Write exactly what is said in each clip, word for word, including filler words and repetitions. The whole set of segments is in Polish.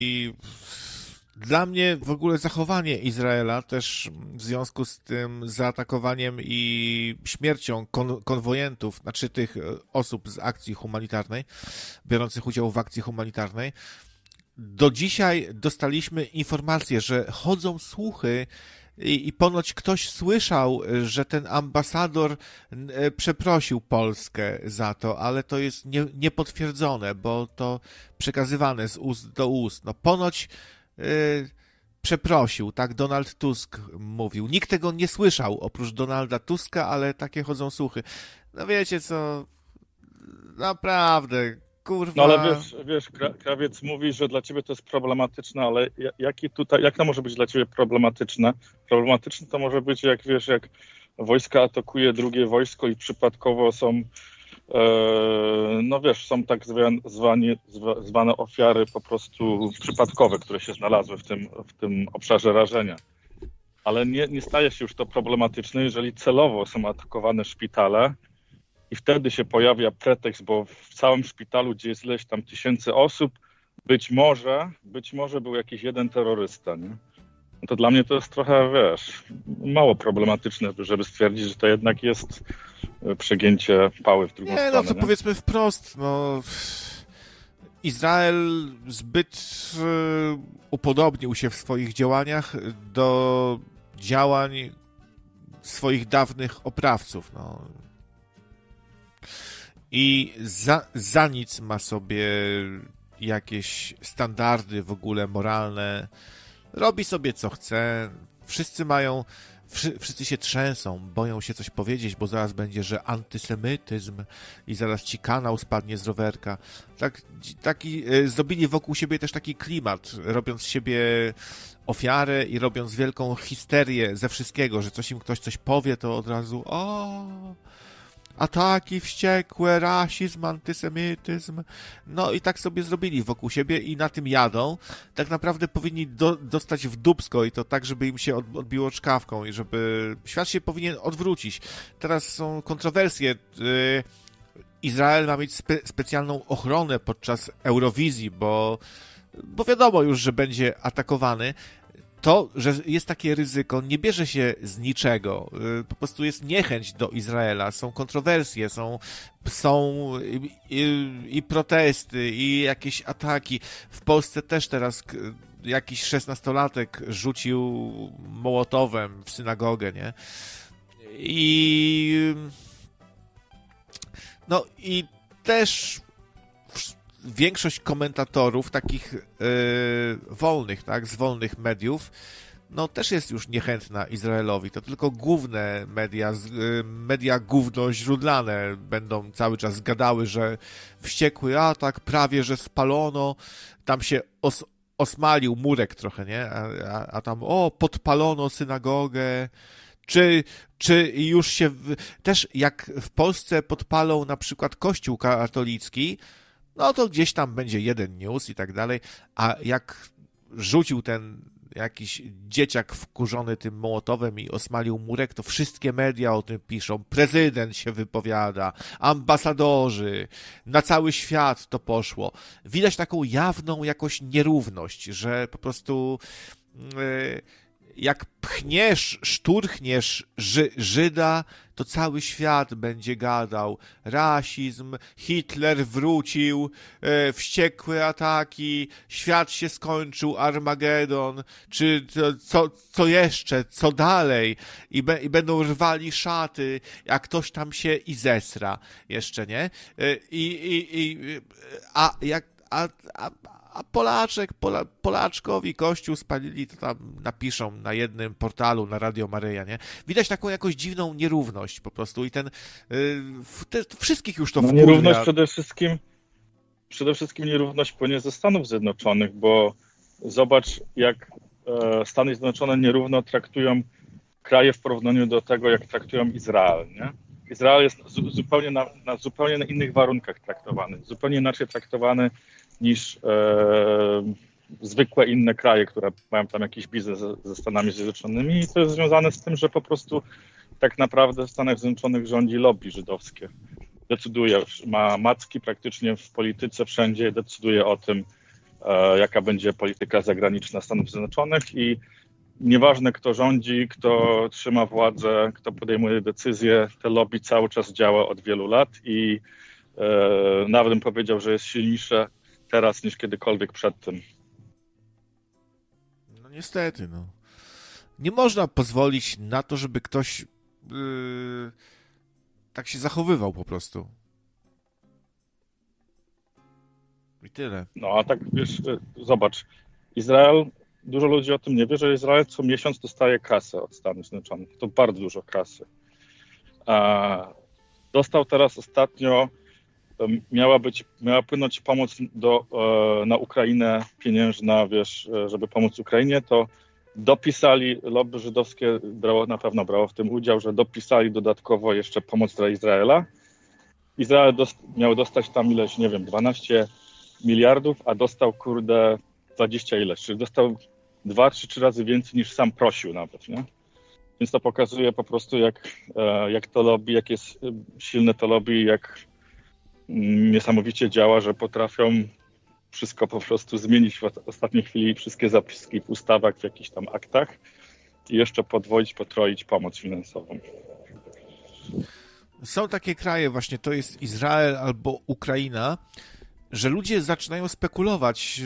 I dla mnie w ogóle zachowanie Izraela też w związku z tym zaatakowaniem i śmiercią kon- konwojentów, znaczy tych osób z akcji humanitarnej, biorących udział w akcji humanitarnej, do dzisiaj dostaliśmy informację, że chodzą słuchy i, i ponoć ktoś słyszał, że ten ambasador e, przeprosił Polskę za to, ale to jest nie, niepotwierdzone, bo to przekazywane z ust do ust. No ponoć e, przeprosił, tak Donald Tusk mówił. Nikt tego nie słyszał oprócz Donalda Tuska, ale takie chodzą słuchy. No wiecie co, naprawdę, kurwa... No ale wiesz, wiesz, Krawiec mówi, że dla ciebie to jest problematyczne, ale jaki tutaj, jak to może być dla ciebie problematyczne? Problematyczne to może być, jak wiesz, jak wojska atakuje drugie wojsko i przypadkowo są, e, no wiesz, są tak zwane, zwane ofiary po prostu przypadkowe, które się znalazły w tym, w tym obszarze rażenia. Ale nie, nie staje się już to problematyczne, jeżeli celowo są atakowane szpitale, i wtedy się pojawia pretekst, bo w całym szpitalu, gdzie jest ileś tam tysięcy osób, być może, być może był jakiś jeden terrorysta, nie? No to dla mnie to jest trochę, wiesz, mało problematyczne, żeby stwierdzić, że to jednak jest przegięcie pały w drugą nie, stronę. No to nie? powiedzmy wprost, no... Izrael zbyt upodobnił się w swoich działaniach do działań swoich dawnych oprawców, no... I za, za nic ma sobie jakieś standardy w ogóle moralne. Robi sobie co chce. Wszyscy mają, wszy, wszyscy się trzęsą, boją się coś powiedzieć, bo zaraz będzie, że antysemityzm i zaraz ci kanał spadnie z rowerka. Tak, taki, zrobili wokół siebie też taki klimat, robiąc z siebie ofiarę i robiąc wielką histerię ze wszystkiego, że coś im ktoś coś powie, to od razu o... ataki wściekłe, rasizm, antysemityzm. No i tak sobie zrobili wokół siebie i na tym jadą. Tak naprawdę powinni do, dostać w dupsko i to tak, żeby im się od, odbiło czkawką i żeby świat się powinien odwrócić. Teraz są kontrowersje. Izrael ma mieć spe, specjalną ochronę podczas Eurowizji, bo, bo wiadomo już, że będzie atakowany. To, że jest takie ryzyko, nie bierze się z niczego. Po prostu jest niechęć do Izraela, są kontrowersje, są, są i, i, i protesty, i jakieś ataki. W Polsce też teraz jakiś szesnastolatek rzucił mołotowem w synagogę, nie? I no i też większość komentatorów takich yy, wolnych, tak, z wolnych mediów, no też jest już niechętna Izraelowi. To tylko główne media, yy, media gówno źródlane będą cały czas gadały, że wściekły atak, prawie że spalono, tam się os, osmalił murek trochę, nie? A, a, a tam o, podpalono synagogę. Czy, czy już się... W... Też jak w Polsce podpalą na przykład kościół katolicki, no to gdzieś tam będzie jeden news i tak dalej, a jak rzucił ten jakiś dzieciak wkurzony tym mołotowem i osmalił murek, to wszystkie media o tym piszą, prezydent się wypowiada, ambasadorzy, na cały świat to poszło. Widać taką jawną jakoś nierówność, że po prostu... Yy, jak pchniesz, szturchniesz Ży, Żyda, to cały świat będzie gadał. Rasizm, Hitler wrócił, e, wściekłe ataki, świat się skończył, Armagedon, czy to, co, co jeszcze, co dalej? I, be, I będą rwali szaty, jak ktoś tam się i zesra jeszcze, nie? E, i, i, i, a jak... A, a, A Polaczek, Pola, Polaczkowi kościół spalili, to tam napiszą na jednym portalu, na Radio Maryja, nie? Widać taką jakąś dziwną nierówność po prostu i ten, yy, te, wszystkich już to no, wkurwia. Nierówność przede wszystkim, przede wszystkim nierówność płynie ze Stanów Zjednoczonych, bo zobacz, jak e, Stany Zjednoczone nierówno traktują kraje w porównaniu do tego, jak traktują Izrael, nie? Izrael jest zu, zupełnie na, na zupełnie na innych warunkach traktowany, zupełnie inaczej traktowany niż e, zwykłe inne kraje, które mają tam jakiś biznes ze, ze Stanami Zjednoczonymi i to jest związane z tym, że po prostu tak naprawdę w Stanach Zjednoczonych rządzi lobby żydowskie. Decyduje, ma macki praktycznie w polityce wszędzie, decyduje o tym, e, jaka będzie polityka zagraniczna Stanów Zjednoczonych i nieważne kto rządzi, kto trzyma władzę, kto podejmuje decyzje, te lobby cały czas działa od wielu lat i e, nawet bym powiedział, że jest silniejsze teraz niż kiedykolwiek przed tym. No niestety, no. Nie można pozwolić na to, żeby ktoś yy, tak się zachowywał po prostu. I tyle. No a tak wiesz, zobacz, Izrael, dużo ludzi o tym nie wie, że Izrael co miesiąc dostaje kasę od Stanów Zjednoczonych. To bardzo dużo kasy. A dostał teraz ostatnio, miała być, miała płynąć pomoc do, na Ukrainę pieniężna, wiesz, żeby pomóc Ukrainie, to dopisali, lobby żydowskie brało, na pewno brało w tym udział, że dopisali dodatkowo jeszcze pomoc dla Izraela. Izrael dost, miał dostać tam ileś, nie wiem, dwanaście miliardów, a dostał, kurde, dwadzieścia ileś, czyli dostał dwa, trzy, trzy razy więcej niż sam prosił nawet, nie? Więc to pokazuje po prostu, jak, jak to lobby, jak jest silne to lobby, jak niesamowicie działa, że potrafią wszystko po prostu zmienić w ostatniej chwili, wszystkie zapiski w ustawach, w jakichś tam aktach i jeszcze podwoić, potroić pomoc finansową. Są takie kraje właśnie, to jest Izrael albo Ukraina, że ludzie zaczynają spekulować,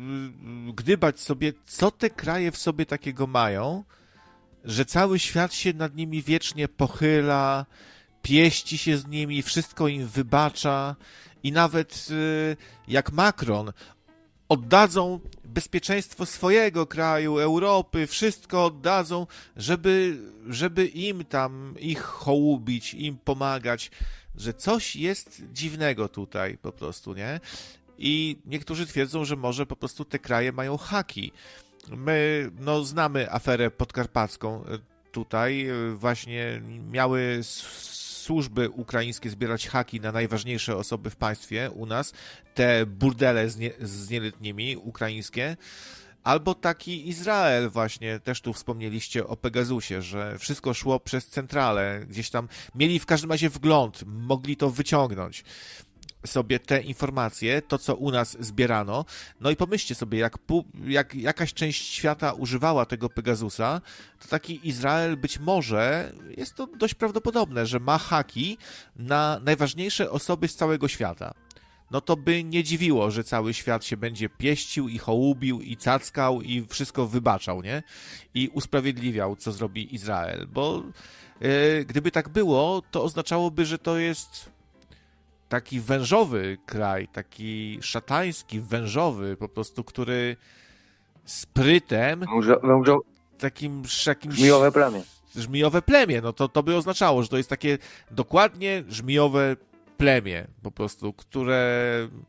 gdybać sobie, co te kraje w sobie takiego mają, że cały świat się nad nimi wiecznie pochyla, pieści się z nimi, wszystko im wybacza i nawet jak Macron oddadzą bezpieczeństwo swojego kraju, Europy, wszystko oddadzą, żeby, żeby im tam, ich hołubić, im pomagać, że coś jest dziwnego tutaj po prostu, nie? I niektórzy twierdzą, że może po prostu te kraje mają haki. My, no, znamy aferę podkarpacką tutaj, właśnie miały służby ukraińskie zbierać haki na najważniejsze osoby w państwie u nas, te burdele z, nie, z nieletnimi ukraińskie, albo taki Izrael właśnie, też tu wspomnieliście o Pegasusie, że wszystko szło przez centralę, gdzieś tam mieli w każdym razie wgląd, mogli to wyciągnąć sobie te informacje, to co u nas zbierano. No i pomyślcie sobie, jak, jak jakaś część świata używała tego Pegasusa, to taki Izrael być może, jest to dość prawdopodobne, że ma haki na najważniejsze osoby z całego świata. No to by nie dziwiło, że cały świat się będzie pieścił i hołubił i cackał i wszystko wybaczał, nie? I usprawiedliwiał, co zrobi Izrael, bo yy, gdyby tak było, to oznaczałoby, że to jest taki wężowy kraj, taki szatański, wężowy, po prostu, który sprytem, Wężo, wężo, takim jakimś... żmijowe plemię. Żmijowe plemię, no to, to by oznaczało, że to jest takie dokładnie żmijowe plemię, po prostu, które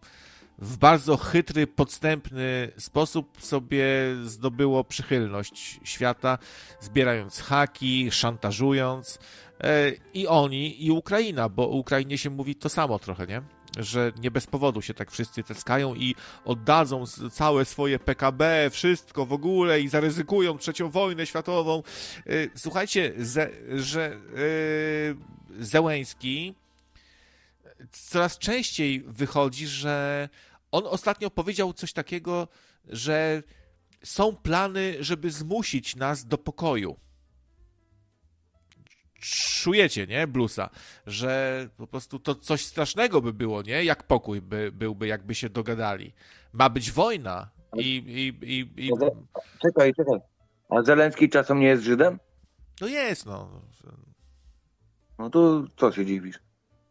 w bardzo chytry, podstępny sposób sobie zdobyło przychylność świata, zbierając haki, szantażując. I oni, i Ukraina, bo o Ukrainie się mówi to samo trochę, nie? Że nie bez powodu się tak wszyscy teckają i oddadzą całe swoje P K B, wszystko w ogóle i zaryzykują trzecią wojnę światową. Słuchajcie, ze, że yy, Zełenski coraz częściej wychodzi, że on ostatnio powiedział coś takiego, że są plany, żeby zmusić nas do pokoju. Czujecie, nie, Bluesa, że po prostu to coś strasznego by było, nie? Jak pokój by, byłby, jakby się dogadali. Ma być wojna i... i, i, i... Czekaj, czekaj. A Zełenski czasem nie jest Żydem? No jest, no. No to co się dziwisz?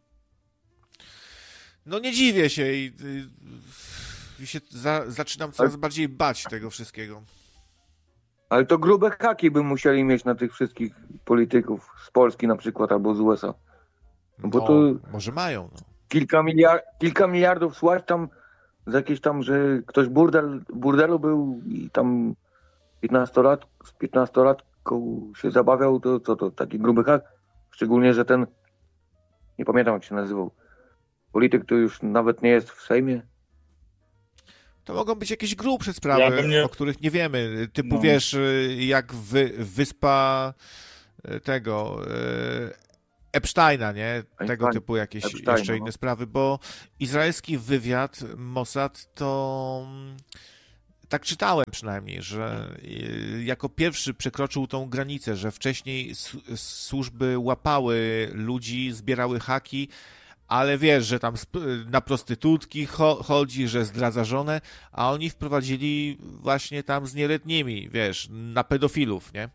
No nie dziwię się i, i, i się za, zaczynam coraz bardziej bać tego wszystkiego. Ale to grube haki by musieli mieć na tych wszystkich polityków z Polski na przykład albo z U S A. No bo no, to może mają. No. Kilka, miliard, kilka miliardów słać tam z jakieś tam, że ktoś burdel, burdelu był i tam piętnastolat, z piętnastolatką się zabawiał, to co to, to taki gruby hak? Szczególnie, że ten, nie pamiętam jak się nazywał, polityk to już nawet nie jest w Sejmie. To mogą być jakieś grubsze sprawy, ja nie... o których nie wiemy. Typu, no. wiesz, jak wy, wyspa tego Epsteina, nie? Tego Epstein. typu jakieś Epsteina, jeszcze no. inne sprawy, bo izraelski wywiad Mossad to... Tak czytałem przynajmniej, że jako pierwszy przekroczył tą granicę, że wcześniej służby łapały ludzi, zbierały haki, ale wiesz, że tam na prostytutki chodzi, że zdradza żonę, a oni wprowadzili właśnie tam z nieletnimi, wiesz, na pedofilów, nie?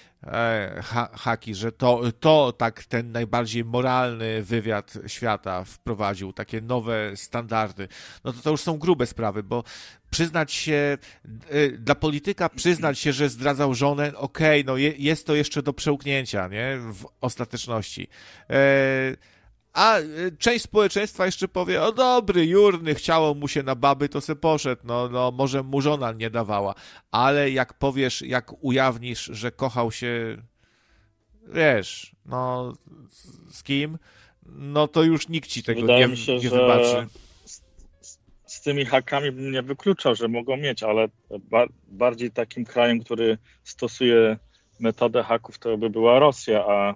Ha, haki, że to, to tak ten najbardziej moralny wywiad świata wprowadził, takie nowe standardy. No to to już są grube sprawy, bo przyznać się, dla polityka przyznać się, że zdradzał żonę, okej, okay, no je, jest to jeszcze do przełknięcia, nie? W ostateczności. E, A część społeczeństwa jeszcze powie, o dobry, jurny, chciało mu się na baby, to se poszedł, no, no może mu żona nie dawała. Ale jak powiesz, jak ujawnisz, że kochał się, wiesz, no z kim, no to już nikt ci tego Wydaje nie, mi się, nie że wybaczy. Z, z tymi hakami bym nie wykluczał, że mogą mieć, ale ba, bardziej takim krajem, który stosuje metodę haków, to by była Rosja, a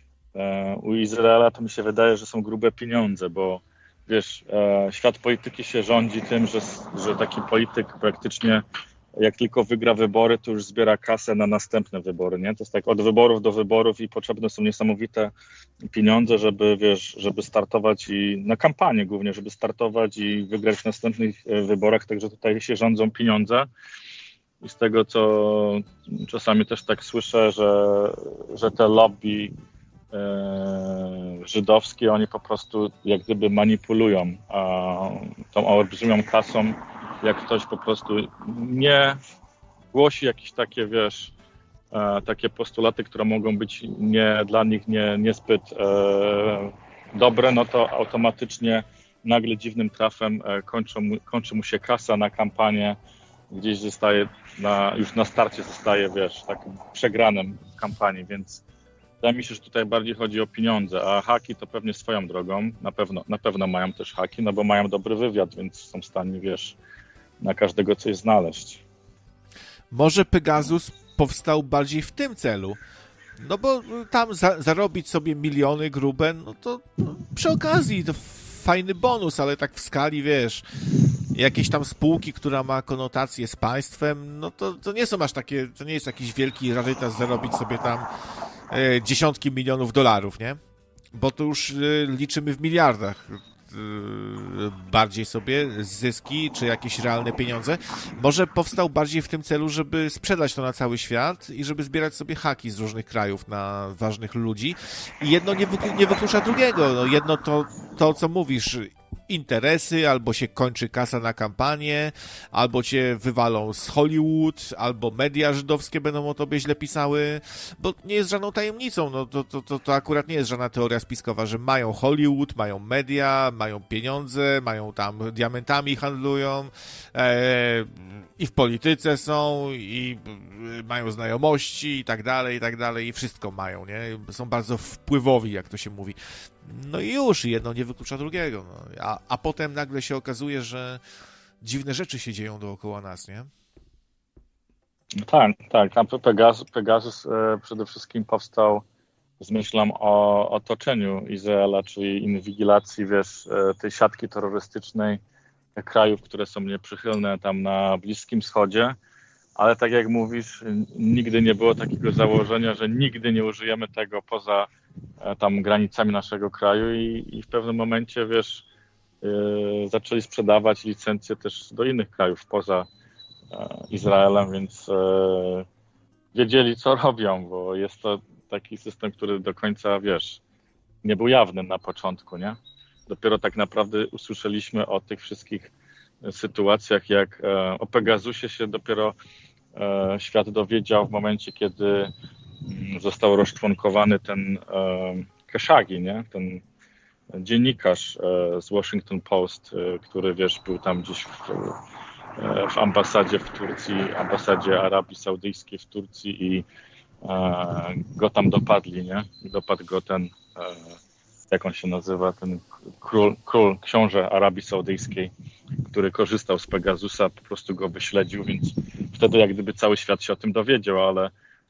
u Izraela to mi się wydaje, że są grube pieniądze, bo wiesz, świat polityki się rządzi tym, że, że taki polityk praktycznie jak tylko wygra wybory, to już zbiera kasę na następne wybory, nie? To jest tak od wyborów do wyborów i potrzebne są niesamowite pieniądze, żeby, wiesz, żeby startować i na kampanię głównie, żeby startować i wygrać w następnych wyborach, także tutaj się rządzą pieniądze. I z tego, co czasami też tak słyszę, że, że te lobby żydowskie, oni po prostu jak gdyby manipulują tą olbrzymią kasą, jak ktoś po prostu nie głosi jakieś takie, wiesz, takie postulaty, które mogą być nie, dla nich nie, niezbyt dobre, no to automatycznie nagle dziwnym trafem kończy, kończy mu się kasa na kampanię, gdzieś zostaje, na, już na starcie zostaje, wiesz, takim przegranym w kampanii, więc wydaje mi się, że tutaj bardziej chodzi o pieniądze, a haki to pewnie swoją drogą, na pewno, na pewno mają też haki, no bo mają dobry wywiad, więc są w stanie, wiesz, na każdego coś znaleźć. Może Pegasus powstał bardziej w tym celu, no bo tam za, zarobić sobie miliony grube, no to no, przy okazji to fajny bonus, ale tak w skali, wiesz, jakieś tam spółki, która ma konotację z państwem, no to, to nie są aż takie, to nie jest jakiś wielki rarytas zarobić sobie tam e, dziesiątki milionów dolarów, nie? Bo to już e, liczymy w miliardach e, bardziej sobie zyski, czy jakieś realne pieniądze. Może powstał bardziej w tym celu, żeby sprzedać to na cały świat i żeby zbierać sobie haki z różnych krajów na ważnych ludzi. I jedno nie, wyklu- nie wyklucza drugiego. No jedno to, to, co mówisz, interesy, albo się kończy kasa na kampanię, albo cię wywalą z Hollywood, albo media żydowskie będą o tobie źle pisały, bo nie jest żadną tajemnicą, no to, to, to, to akurat nie jest żadna teoria spiskowa, że mają Hollywood, mają media, mają pieniądze, mają tam diamentami handlują, e, i w polityce są, i mają znajomości, i tak dalej, i tak dalej, i wszystko mają, nie? Są bardzo wpływowi, jak to się mówi. No i już, jedno nie wyklucza drugiego. No. A, a potem nagle się okazuje, że dziwne rzeczy się dzieją dookoła nas, nie? Tak, tak. A Pegasus, Pegasus e, przede wszystkim powstał z myślą o otoczeniu Izraela, czyli inwigilacji, wiesz, e, tej siatki terrorystycznej krajów, które są nieprzychylne tam na Bliskim Wschodzie. Ale tak jak mówisz, nigdy nie było takiego założenia, że nigdy nie użyjemy tego poza tam granicami naszego kraju i, i w pewnym momencie, wiesz, yy, zaczęli sprzedawać licencje też do innych krajów poza yy, Izraelem, więc yy, wiedzieli, co robią, bo jest to taki system, który do końca, wiesz, nie był jawny na początku, nie? Dopiero tak naprawdę usłyszeliśmy o tych wszystkich sytuacjach, jak yy, o Pegasusie się dopiero yy, świat dowiedział w momencie, kiedy został rozczłonkowany ten e, Khashoggi, nie? Ten dziennikarz e, z Washington Post, e, który, wiesz, był tam gdzieś w, e, w ambasadzie w Turcji, ambasadzie Arabii Saudyjskiej w Turcji i e, go tam dopadli, nie? Dopadł go ten, e, jak on się nazywa, ten król, król, książę Arabii Saudyjskiej, który korzystał z Pegasusa, po prostu go wyśledził, więc wtedy jak gdyby cały świat się o tym dowiedział, ale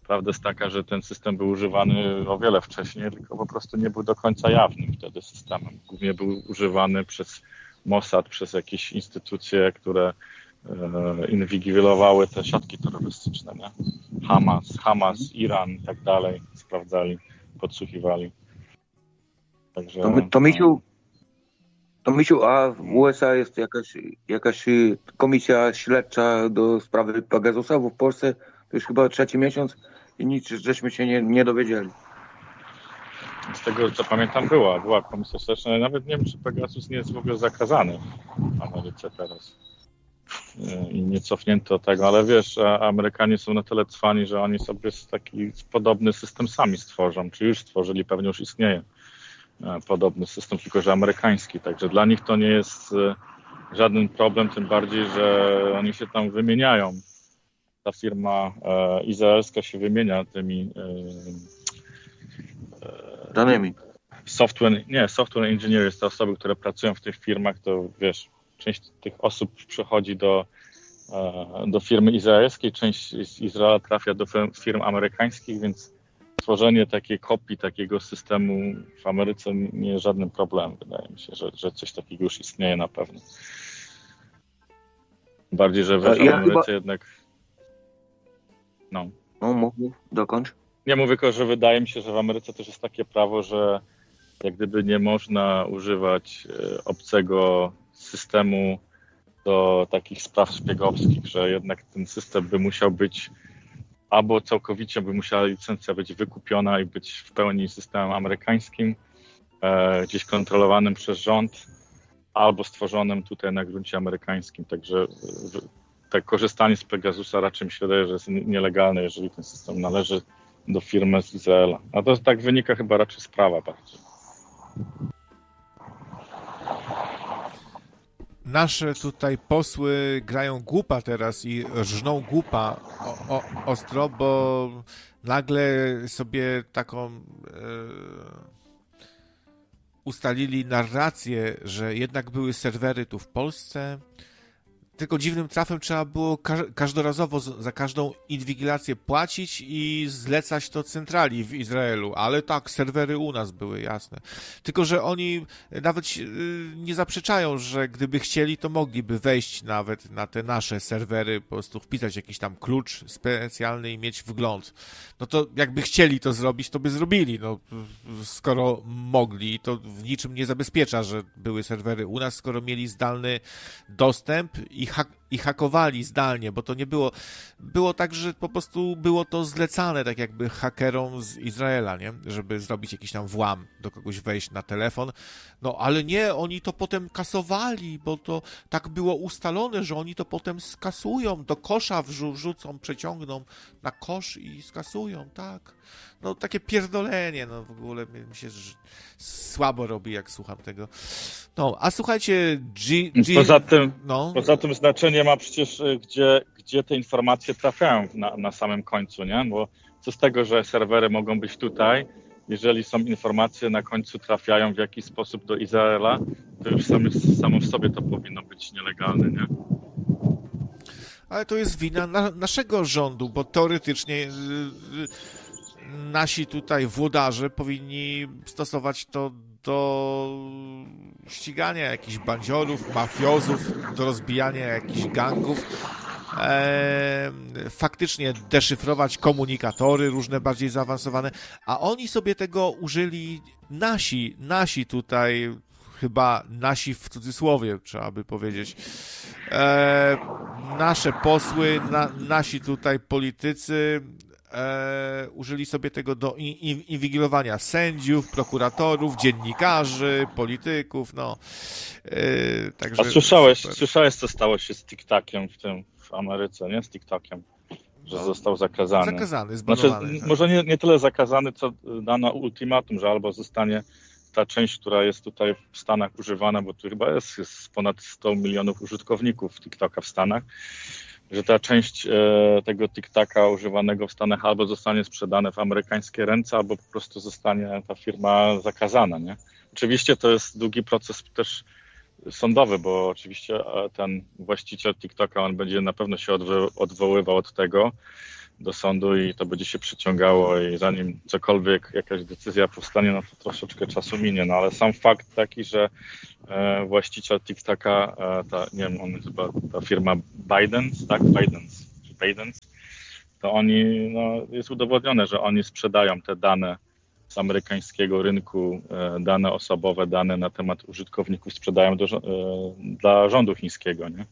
Prawda jest taka, że ten system był używany o wiele wcześniej, tylko po prostu nie był do końca jawnym wtedy systemem. Głównie był używany przez Mossad, przez jakieś instytucje, które e, inwigilowały te siatki terrorystyczne, nie? Hamas, Hamas, Iran i tak dalej, sprawdzali, podsłuchiwali. Także, To, to Misiu, to Misiu, a w U S A jest jakaś, jakaś komisja śledcza do sprawy Pegasusa, bo w Polsce to już chyba trzeci miesiąc i nic żeśmy się nie, nie dowiedzieli. Z tego co pamiętam była, była komisja śledcza, ale nawet nie wiem, czy Pegasus nie jest w ogóle zakazany w Ameryce teraz. I nie cofnięto tego, ale wiesz, Amerykanie są na tyle cwani, że oni sobie taki podobny system sami stworzą, czy już stworzyli, pewnie już istnieje podobny system, tylko że amerykański, także dla nich to nie jest żaden problem, tym bardziej, że oni się tam wymieniają. Ta firma e, izraelska się wymienia tymi e, danymi. Software, nie, software engineers, te osoby, które pracują w tych firmach, to wiesz, część tych osób przechodzi do, e, do firmy izraelskiej, część z Izraela trafia do firm, firm amerykańskich, więc tworzenie takiej kopii takiego systemu w Ameryce nie jest żadnym problemem. Wydaje mi się, że, że coś takiego już istnieje na pewno. Bardziej, że w ja Ameryce chyba... jednak no. No, mów, dokończ. Nie mówię tylko, że wydaje mi się, że w Ameryce też jest takie prawo, że jak gdyby nie można używać obcego systemu do takich spraw szpiegowskich, że jednak ten system by musiał być albo całkowicie by musiała licencja być wykupiona i być w pełni systemem amerykańskim, e, gdzieś kontrolowanym przez rząd, albo stworzonym tutaj na gruncie amerykańskim. Także tak korzystanie z Pegasusa raczej mi się wydaje, że jest nielegalne, jeżeli ten system należy do firmy z Izraela. A to tak wynika chyba raczej z prawa bardziej. Nasze tutaj posły grają głupa teraz i rżną głupa o, o, ostro, bo nagle sobie taką e, ustalili narrację, że jednak były serwery tu w Polsce. Tylko dziwnym trafem trzeba było każdorazowo za każdą inwigilację płacić i zlecać to centrali w Izraelu, ale tak, serwery u nas były, jasne. Tylko że oni nawet nie zaprzeczają, że gdyby chcieli, to mogliby wejść nawet na te nasze serwery, po prostu wpisać jakiś tam klucz specjalny i mieć wgląd. No to jakby chcieli to zrobić, to by zrobili. No, skoro mogli, to w niczym nie zabezpiecza, że były serwery u nas, skoro mieli zdalny dostęp i I, ha- i hakowali zdalnie, bo to nie było... Było tak, że po prostu było to zlecane tak jakby hakerom z Izraela, nie? Żeby zrobić jakiś tam włam, do kogoś wejść na telefon. No ale nie, oni to potem kasowali, bo to tak było ustalone, że oni to potem skasują, do kosza wrzu- wrzucą, przeciągną na kosz i skasują, tak. No takie pierdolenie, no w ogóle mi się słabo robi, jak słucham tego. No, a słuchajcie, G... G... Poza tym, no. poza tym znaczenie ma przecież, gdzie, gdzie te informacje trafiają na, na samym końcu, nie? Bo co z tego, że serwery mogą być tutaj, jeżeli są informacje na końcu trafiają w jakiś sposób do Izraela, to już samo, samo w sobie to powinno być nielegalne, nie? Ale to jest wina na, naszego rządu, bo teoretycznie yy, yy, nasi tutaj włodarze powinni stosować to do ścigania jakichś bandziorów, mafiozów, do rozbijania jakichś gangów, e, faktycznie deszyfrować komunikatory różne bardziej zaawansowane, a oni sobie tego użyli, nasi, nasi tutaj, chyba nasi w cudzysłowie, trzeba by powiedzieć, e, nasze posły, na, nasi tutaj politycy, E, użyli sobie tego do in, in, inwigilowania sędziów, prokuratorów, dziennikarzy, polityków, no. E, także A słyszałeś, super. słyszałeś, co stało się z TikTokiem w tym, w Ameryce, nie? Z TikTokiem, że no, został zakazany. Zakazany, zbanowany. Znaczy, tak. Może nie, nie tyle zakazany, co dano ultimatum, że albo zostanie ta część, która jest tutaj w Stanach używana, bo tu chyba jest, jest ponad sto milionów użytkowników TikToka w Stanach, że ta część e, tego TikToka używanego w Stanach albo zostanie sprzedane w amerykańskie ręce, albo po prostu zostanie ta firma zakazana, nie? Oczywiście to jest długi proces też sądowy, bo oczywiście ten właściciel TikToka, on będzie na pewno się odwo- odwoływał od tego, do sądu i to będzie się przyciągało i zanim cokolwiek, jakaś decyzja powstanie, no to troszeczkę czasu minie, no ale sam fakt taki, że e, właściciel TikToka, e, ta, nie wiem, on chyba, ta firma Bidens, tak? Bidens, czy Bidens, to oni, no jest udowodnione, że oni sprzedają te dane z amerykańskiego rynku, e, dane osobowe, dane na temat użytkowników sprzedają do, e, dla rządu chińskiego, nie?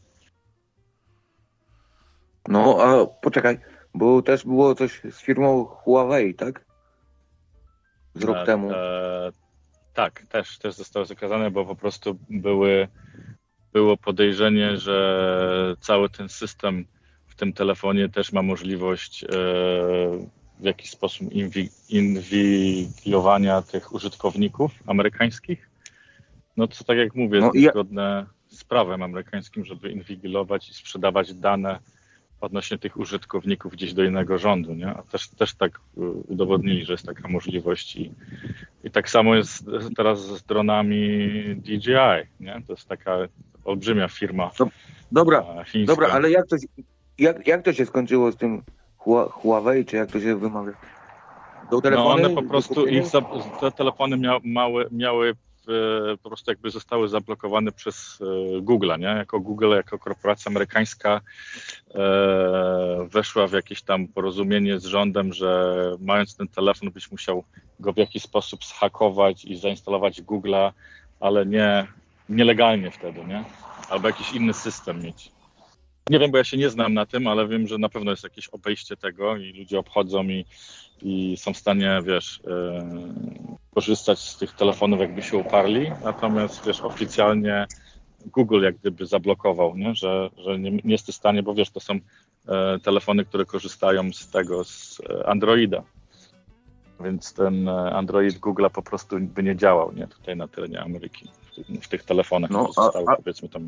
No, a poczekaj, bo też było coś z firmą Huawei, tak? Z rok e, temu. E, tak, też, też zostało zakazane, bo po prostu były, było podejrzenie, że cały ten system w tym telefonie też ma możliwość e, w jakiś sposób inwi, inwigilowania tych użytkowników amerykańskich. No to tak jak mówię, No jest i ja- niezgodne z prawem amerykańskim, żeby inwigilować i sprzedawać dane odnośnie tych użytkowników gdzieś do innego rządu, nie? A też, też tak udowodnili, że jest taka możliwość i, i tak samo jest teraz z dronami D J I, nie? To jest taka olbrzymia firma Dobra, e, chińska. dobra, ale jak to, się- jak, jak to się skończyło z tym Hua- Huawei, czy jak to się wymawia? Do No telefony one po prostu, wykupienie? ich za, te telefony mia, mały, miały e, po prostu jakby zostały zablokowane przez e, Google'a, nie? Jako Google, jako korporacja amerykańska e, weszła w jakieś tam porozumienie z rządem, że mając ten telefon byś musiał go w jakiś sposób zhakować i zainstalować Google'a, ale nie nielegalnie wtedy, nie? Albo jakiś inny system mieć. Nie wiem, bo ja się nie znam na tym, ale wiem, że na pewno jest jakieś obejście tego i ludzie obchodzą i, i są w stanie, wiesz, yy, korzystać z tych telefonów, jakby się uparli. Natomiast, wiesz, oficjalnie Google jak gdyby zablokował, nie? Że, że nie, nie jest w stanie, bo wiesz, to są e, telefony, które korzystają z tego, z Androida. Więc ten Android Google'a po prostu by nie działał, nie? Tutaj na terenie Ameryki, w tych, w tych telefonach, No, które zostały, a- a- powiedzmy tam.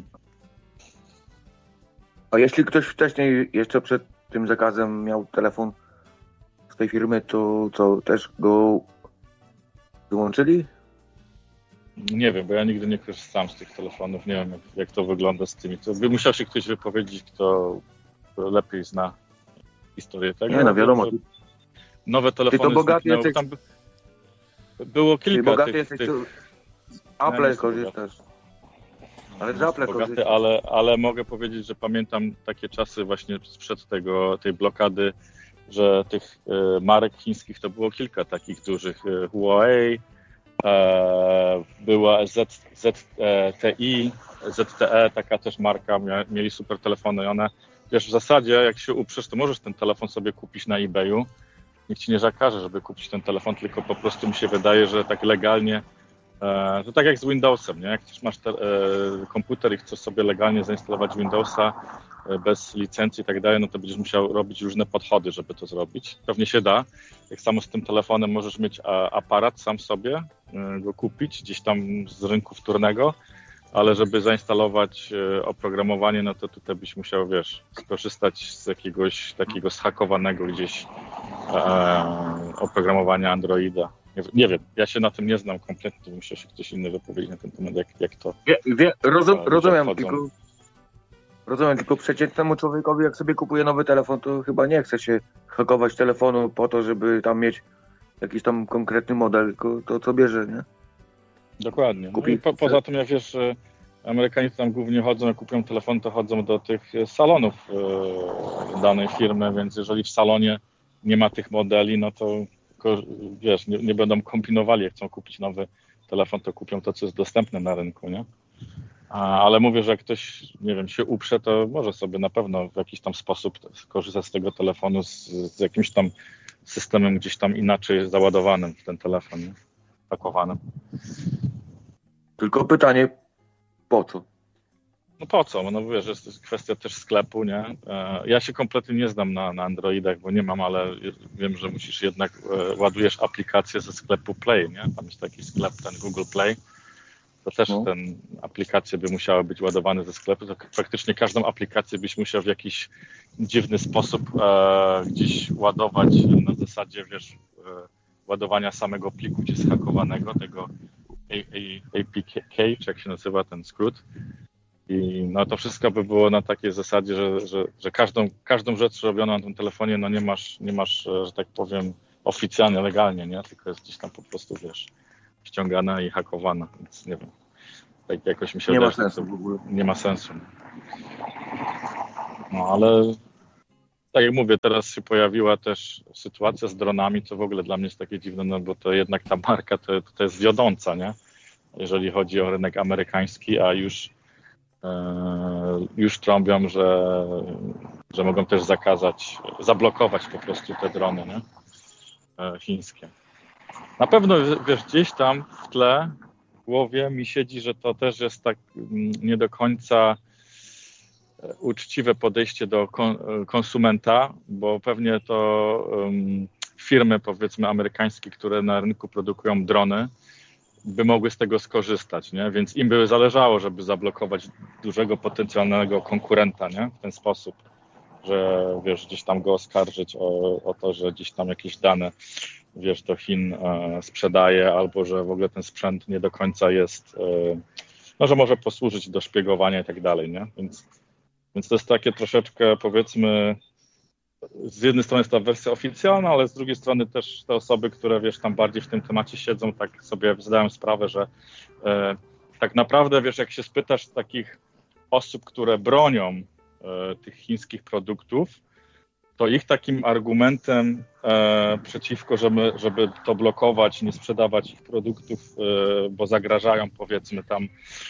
A jeśli ktoś wcześniej, jeszcze przed tym zakazem miał telefon z tej firmy, to co, też go wyłączyli? Nie wiem, bo ja nigdy nie korzystałem z tych telefonów, nie wiem jak, jak to wygląda z tymi. To by musiał się ktoś wypowiedzieć, kto, kto lepiej zna historię tego. Nie, no wiadomo. Że nowe telefony Ty to bogaty zniknęły. jesteś. Tam by- było Ty kilka bogaty tych, jesteś, tych to z Ja nie Apple jestem korzystasz. Ale z nie Apple jestem bogaty, korzystasz. ale, ale mogę powiedzieć, że pamiętam takie czasy właśnie sprzed tego, tej blokady, że tych e, marek chińskich to było kilka takich dużych. E, Huawei, e, była Z, Z T I, Z T E, taka też marka, mia, mieli super telefony i one, wiesz, w zasadzie jak się uprzesz, to możesz ten telefon sobie kupić na eBayu. Nikt ci nie zakaże, żeby kupić ten telefon, tylko po prostu mi się wydaje, że tak legalnie, e, to tak jak z Windowsem, nie? Jak też masz te, e, komputer i chcesz sobie legalnie zainstalować Windowsa e, bez licencji i tak dalej, no to będziesz musiał robić różne podchody, żeby to zrobić. Pewnie się da. Tak samo z tym telefonem możesz mieć a, aparat sam sobie, e, go kupić gdzieś tam z rynku wtórnego, ale żeby zainstalować e, oprogramowanie, no to tutaj byś musiał, wiesz, skorzystać z jakiegoś takiego zhakowanego gdzieś e, oprogramowania Androida. Nie, nie wiem, ja się na tym nie znam kompletnie, musiał się ktoś inny wypowiedzieć na ten temat, jak, jak to... Wie, wie, rozum, ludzie rozumiem, obchodzą. tylko, rozumiem, tylko przeciętnemu człowiekowi, jak sobie kupuje nowy telefon, to chyba nie chce się hakować telefonu po to, żeby tam mieć jakiś tam konkretny model, tylko to co bierze, nie? Dokładnie. No Kupi- i po, poza tym, ja wiesz, że Amerykanie tam głównie chodzą, jak kupią telefon, to chodzą do tych salonów e, danej firmy, więc jeżeli w salonie nie ma tych modeli, no to ko- wiesz, nie, nie będą kombinowali, jak chcą kupić nowy telefon, to kupią to, co jest dostępne na rynku, nie? A, ale mówię, że jak ktoś, nie wiem, się uprze, to może sobie na pewno w jakiś tam sposób skorzystać z tego telefonu z, z jakimś tam systemem gdzieś tam inaczej załadowanym w ten telefon, nie? Pakowanym. Tylko pytanie, po co? No po co? No wiesz, jest to kwestia też sklepu, nie? E, Ja się kompletnie nie znam na, na Androidach, bo nie mam, ale wiem, że musisz jednak, e, ładujesz aplikację ze sklepu Play, nie? Tam jest taki sklep, ten Google Play. To też No. ten aplikacje by musiały być ładowane ze sklepu. To praktycznie każdą aplikację byś musiał w jakiś dziwny sposób e, gdzieś ładować na zasadzie, wiesz, e, ładowania samego pliku gdzieś zhakowanego, tego A P K, czy jak się nazywa ten skrót. I no to wszystko by było na takiej zasadzie, że, że, że każdą, każdą rzecz robioną na tym telefonie, no nie masz, nie masz, że tak powiem, oficjalnie, legalnie, nie? Tylko jest gdzieś tam po prostu, wiesz, ściągana i hakowana, więc nie wiem. Tak jakoś mi się Nie wydaje, ma sensu w ogóle. Nie ma sensu. No ale tak jak mówię, teraz się pojawiła też sytuacja z dronami, co w ogóle dla mnie jest takie dziwne, no bo to jednak ta marka to, to jest wiodąca, nie? Jeżeli chodzi o rynek amerykański, a już e, już trąbią, że, że mogą też zakazać, zablokować po prostu te drony, nie? E, chińskie. Na pewno, wiesz, gdzieś tam w tle, w głowie mi siedzi, że to też jest tak nie do końca uczciwe podejście do konsumenta, bo pewnie to um, firmy, powiedzmy, amerykańskie, które na rynku produkują drony, by mogły z tego skorzystać, nie? Więc im by zależało, żeby zablokować dużego potencjalnego konkurenta, nie? W ten sposób, że wiesz, gdzieś tam go oskarżyć o, o to, że gdzieś tam jakieś dane, wiesz, do Chin e, sprzedaje, albo że w ogóle ten sprzęt nie do końca jest, e, no, że może posłużyć do szpiegowania i tak dalej, nie? Więc Więc to jest takie troszeczkę, powiedzmy, z jednej strony jest ta wersja oficjalna, ale z drugiej strony też te osoby, które, wiesz, tam bardziej w tym temacie siedzą, tak sobie zdają sprawę, że e, tak naprawdę, wiesz, jak się spytasz takich osób, które bronią e, tych chińskich produktów, to ich takim argumentem e, przeciwko, żeby, żeby to blokować, nie sprzedawać ich produktów, e, bo zagrażają, powiedzmy, tam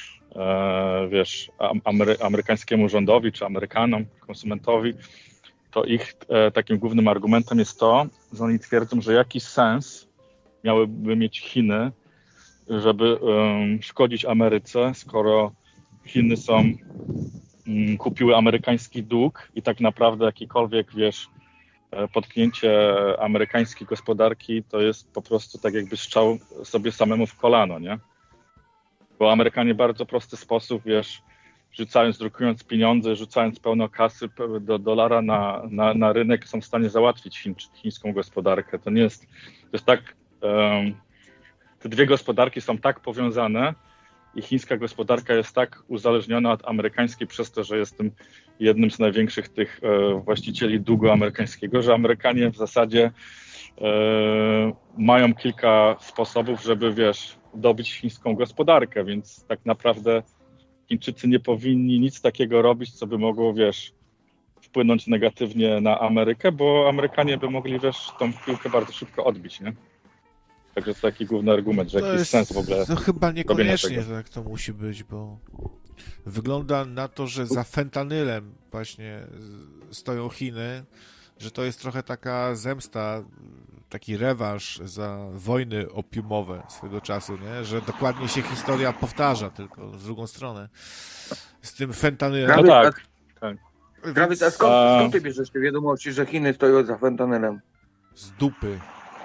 E, wiesz, amery, amerykańskiemu rządowi czy Amerykanom, konsumentowi, to ich e, takim głównym argumentem jest to, że oni twierdzą, że jakiś sens miałyby mieć Chiny, żeby um, szkodzić Ameryce, skoro Chiny są, um, kupiły amerykański dług i tak naprawdę jakikolwiek, wiesz, potknięcie amerykańskiej gospodarki to jest po prostu tak jakby strzał sobie samemu w kolano, nie? Bo Amerykanie w bardzo prosty sposób, wiesz, rzucając, drukując pieniądze, rzucając pełno kasy do dolara na, na, na rynek, są w stanie załatwić chiń, chińską gospodarkę. To nie jest, to jest tak, um, te dwie gospodarki są tak powiązane i chińska gospodarka jest tak uzależniona od amerykańskiej przez to, że jest tym jednym z największych tych e, właścicieli długu amerykańskiego, że Amerykanie w zasadzie e, mają kilka sposobów, żeby, wiesz, dobyć chińską gospodarkę, więc tak naprawdę Chińczycy nie powinni nic takiego robić, co by mogło, wiesz, wpłynąć negatywnie na Amerykę, bo Amerykanie by mogli, wiesz, tą piłkę bardzo szybko odbić, nie? Także to taki główny argument, że to jakiś jest, sens w ogóle. To chyba niekoniecznie tak to musi być, bo wygląda na to, że za fentanylem właśnie stoją Chiny, że to jest trochę taka zemsta, taki rewanż za wojny opiumowe swego czasu, nie? Że dokładnie się historia powtarza, tylko z drugą stronę. Z tym fentanylem. No tak, tak. Więc... a skąd, skąd ty bierzesz te wiadomości, że Chiny stoją za fentanylem? Z dupy.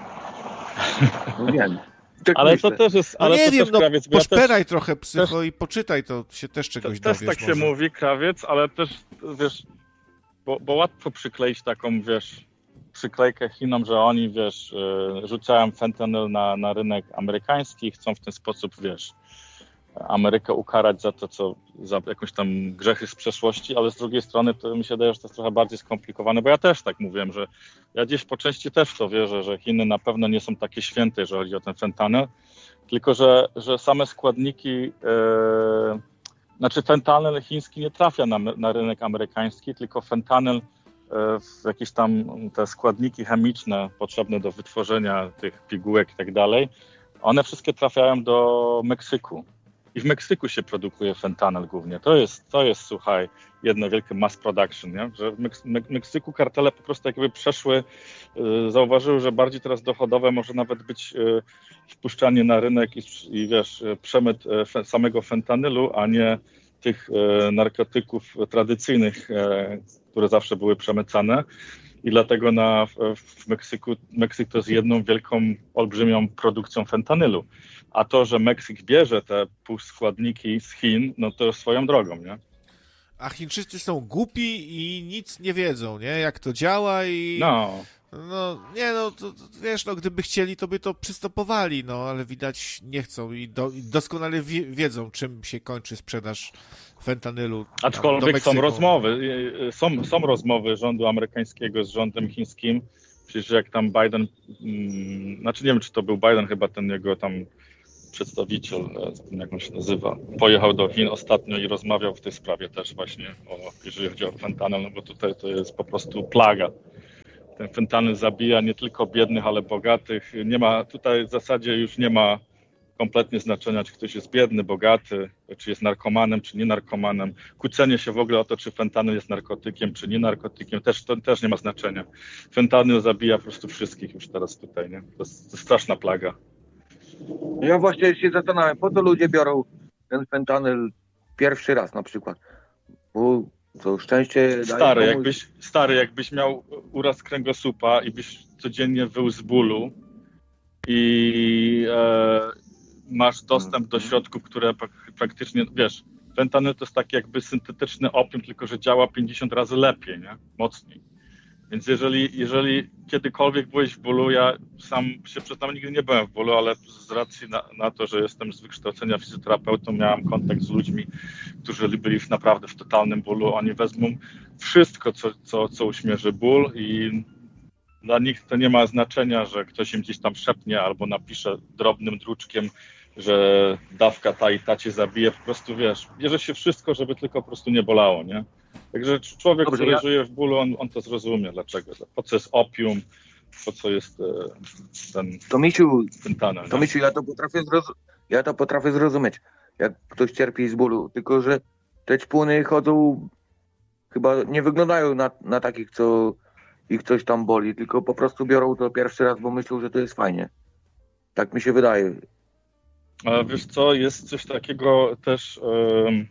No wiem. Tak ale myślę. to też jest... Ale no nie to wiem, też, no Krawiec, bo poszperaj ja też, trochę psycho też, i poczytaj, to się też czegoś te, dowiesz. Też tak może. się mówi, Krawiec, ale też, wiesz, bo, bo łatwo przykleić taką, wiesz, przyklejkę Chinom, że oni, wiesz, rzucają fentanyl na, na rynek amerykański i chcą w ten sposób, wiesz, Amerykę ukarać za to, co, za jakąś tam grzechy z przeszłości, ale z drugiej strony to mi się wydaje, że to jest trochę bardziej skomplikowane, bo ja też tak mówiłem, że ja gdzieś po części też w to wierzę, że Chiny na pewno nie są takie święte, jeżeli chodzi o ten fentanyl, tylko że, że same składniki, yy, znaczy fentanyl chiński nie trafia na, na rynek amerykański, tylko fentanyl w jakieś tam te składniki chemiczne potrzebne do wytworzenia tych pigułek i tak dalej, one wszystkie trafiają do Meksyku. I w Meksyku się produkuje fentanyl głównie. To jest, to jest, słuchaj, jedno wielkie mass production, nie? Że w Meks- Meksyku kartele po prostu jakby przeszły, yy, zauważyły, że bardziej teraz dochodowe może nawet być yy, wpuszczanie na rynek i, i wiesz, przemyt yy, samego fentanylu, a nie tych yy, narkotyków tradycyjnych, yy, które zawsze były przemycane. I dlatego na, w Meksyku, Meksyk to jest jedną wielką, olbrzymią produkcją fentanylu. A to, że Meksyk bierze te półskładniki z Chin, no to swoją drogą, nie? A Chińczycy są głupi i nic nie wiedzą, nie? Jak to działa i... No. No, nie no, to, to, wiesz, no, gdyby chcieli, to by to przystopowali, no, ale widać nie chcą i, do, i doskonale wie, wiedzą, czym się kończy sprzedaż fentanylu. Aczkolwiek są rozmowy, są, są rozmowy rządu amerykańskiego z rządem chińskim. Przecież jak tam Biden, hmm, znaczy nie wiem, czy to był Biden, chyba ten jego tam przedstawiciel, jak on się nazywa, pojechał do Chin ostatnio i rozmawiał w tej sprawie też właśnie, o, jeżeli chodzi o fentanyl, no bo tutaj to jest po prostu plaga. Ten fentanyl zabija nie tylko biednych, ale bogatych. Nie ma, tutaj w zasadzie już nie ma kompletnie znaczenia, czy ktoś jest biedny, bogaty, czy jest narkomanem, czy nie narkomanem. Kłócenie się w ogóle o to, czy fentanyl jest narkotykiem, czy nie narkotykiem, też, to też nie ma znaczenia. Fentanyl zabija po prostu wszystkich już teraz tutaj, nie? To jest, to jest straszna plaga. Ja właśnie się zastanawiam, po co ludzie biorą ten fentanyl pierwszy raz na przykład. Bo to szczęście stary, daje jakbyś, stary, jakbyś miał uraz kręgosłupa i byś codziennie wył z bólu i e, masz dostęp do środków, które praktycznie, wiesz, fentanyl to jest tak jakby syntetyczny opium, tylko że działa pięćdziesiąt razy lepiej, nie? Mocniej. Więc jeżeli, jeżeli kiedykolwiek byłeś w bólu, ja sam się przyznam, nigdy nie byłem w bólu, ale z racji na, na to, że jestem z wykształcenia fizjoterapeutą, miałem kontakt z ludźmi, którzy byli w, naprawdę w totalnym bólu. Oni wezmą wszystko, co, co, co uśmierzy ból i dla nich to nie ma znaczenia, że ktoś im gdzieś tam szepnie albo napisze drobnym druczkiem, że dawka ta i ta cię zabije. Po prostu, wiesz, bierze się wszystko, żeby tylko po prostu nie bolało, nie? Także człowiek, Dobrze, który ja... żyje w bólu, on, on to zrozumie, dlaczego. Po co jest opium, po co jest e, ten to misiu, fentanyl. To misiu, ja to potrafię zrozum- ja to potrafię zrozumieć, jak ktoś cierpi z bólu, tylko że te ćpuny chodzą, chyba nie wyglądają na, na takich, co ich coś tam boli, tylko po prostu biorą to pierwszy raz, bo myślą, że to jest fajnie. Tak mi się wydaje. A wiesz co, jest coś takiego też um,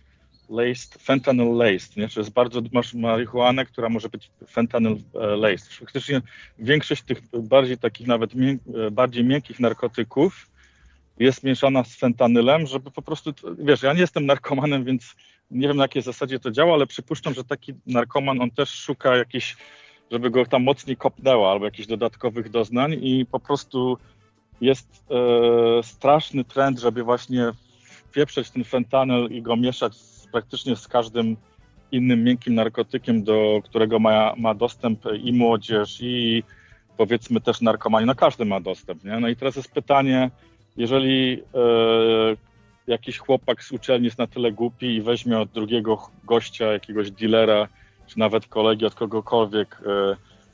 laced, fentanyl laced, nie? Czyli jest bardzo, masz marihuanę, która może być fentanyl laced. Faktycznie większość tych bardziej takich nawet mięk, bardziej miękkich narkotyków jest mieszana z fentanylem, żeby po prostu, wiesz, ja nie jestem narkomanem, więc nie wiem na jakiej zasadzie to działa, ale przypuszczam, że taki narkoman, on też szuka jakichś, żeby go tam mocniej kopnęło albo jakichś dodatkowych doznań i po prostu jest e, straszny trend, żeby właśnie wpieprzeć ten fentanyl i go mieszać z, praktycznie z każdym innym miękkim narkotykiem, do którego ma, ma dostęp i młodzież, i powiedzmy też narkomani. No każdy ma dostęp, nie? No i teraz jest pytanie, jeżeli e, jakiś chłopak z uczelni jest na tyle głupi i weźmie od drugiego gościa, jakiegoś dealera, czy nawet kolegi, od kogokolwiek, e,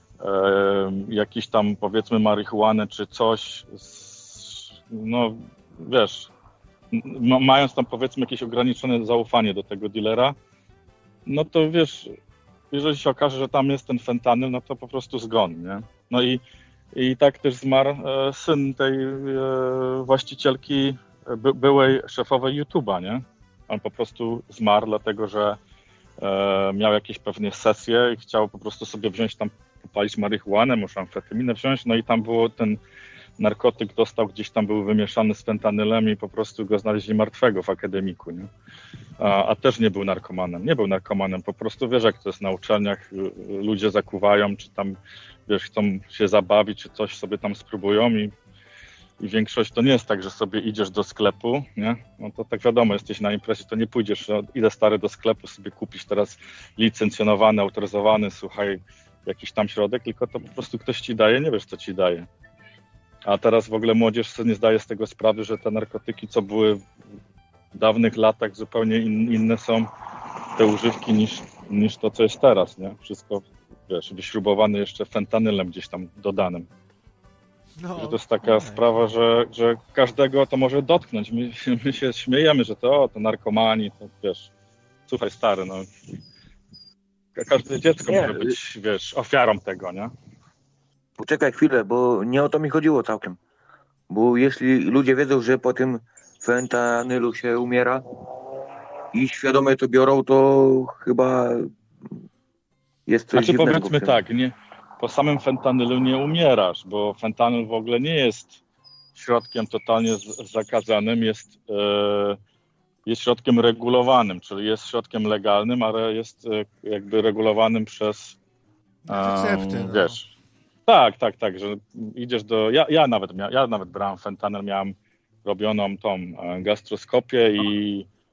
e, jakiś tam powiedzmy marihuanę czy coś, z, no wiesz, m- mając tam powiedzmy jakieś ograniczone zaufanie do tego dealera, no to wiesz, jeżeli się okaże, że tam jest ten fentanyl, no to po prostu zgon, nie? No i, i tak też zmarł e, syn tej e, właścicielki, by, byłej szefowej YouTube'a, nie? On po prostu zmarł, dlatego że e, miał jakieś pewnie sesje i chciał po prostu sobie wziąć tam, popalić marihuanę, może amfetaminę wziąć, no i tam było ten narkotyk, dostał gdzieś tam, był wymieszany z fentanylem i po prostu go znaleźli martwego w akademiku, nie? A, a też nie był narkomanem, nie był narkomanem, po prostu wiesz, jak to jest na uczelniach, ludzie zakuwają, czy tam, wiesz, chcą się zabawić, czy coś sobie tam spróbują i, i większość to nie jest tak, że sobie idziesz do sklepu, nie? No to tak wiadomo, jesteś na imprezie, to nie pójdziesz, no, idę stary do sklepu sobie kupić teraz licencjonowany, autoryzowany, słuchaj, jakiś tam środek, tylko to po prostu ktoś ci daje, nie wiesz, co ci daje. A teraz w ogóle młodzież sobie nie zdaje z tego sprawy, że te narkotyki, co były w dawnych latach, zupełnie in, inne są te używki niż, niż to, co jest teraz, nie? Wszystko, wiesz, wyśrubowane jeszcze fentanylem gdzieś tam dodanym. No, że to jest taka okay. sprawa, że, że każdego to może dotknąć. My, my się śmiejemy, że to, o, to narkomani, to wiesz, słuchaj stary, no. Każde dziecko nie. może być, wiesz, ofiarą tego, nie? Poczekaj chwilę, bo nie o to mi chodziło całkiem. Bo jeśli ludzie wiedzą, że po tym fentanylu się umiera i świadomie to biorą, to chyba jest coś znaczy, dziwnego. Powiedzmy tak, nie, po samym fentanylu nie umierasz, bo fentanyl w ogóle nie jest środkiem totalnie z- zakazanym, jest, e, jest środkiem regulowanym, czyli jest środkiem legalnym, ale jest e, jakby regulowanym przez e, recepty, no. wiesz. Tak, tak, tak, że idziesz do... Ja, ja, nawet, mia, ja nawet brałem fentanyl, miałem robioną tą gastroskopię i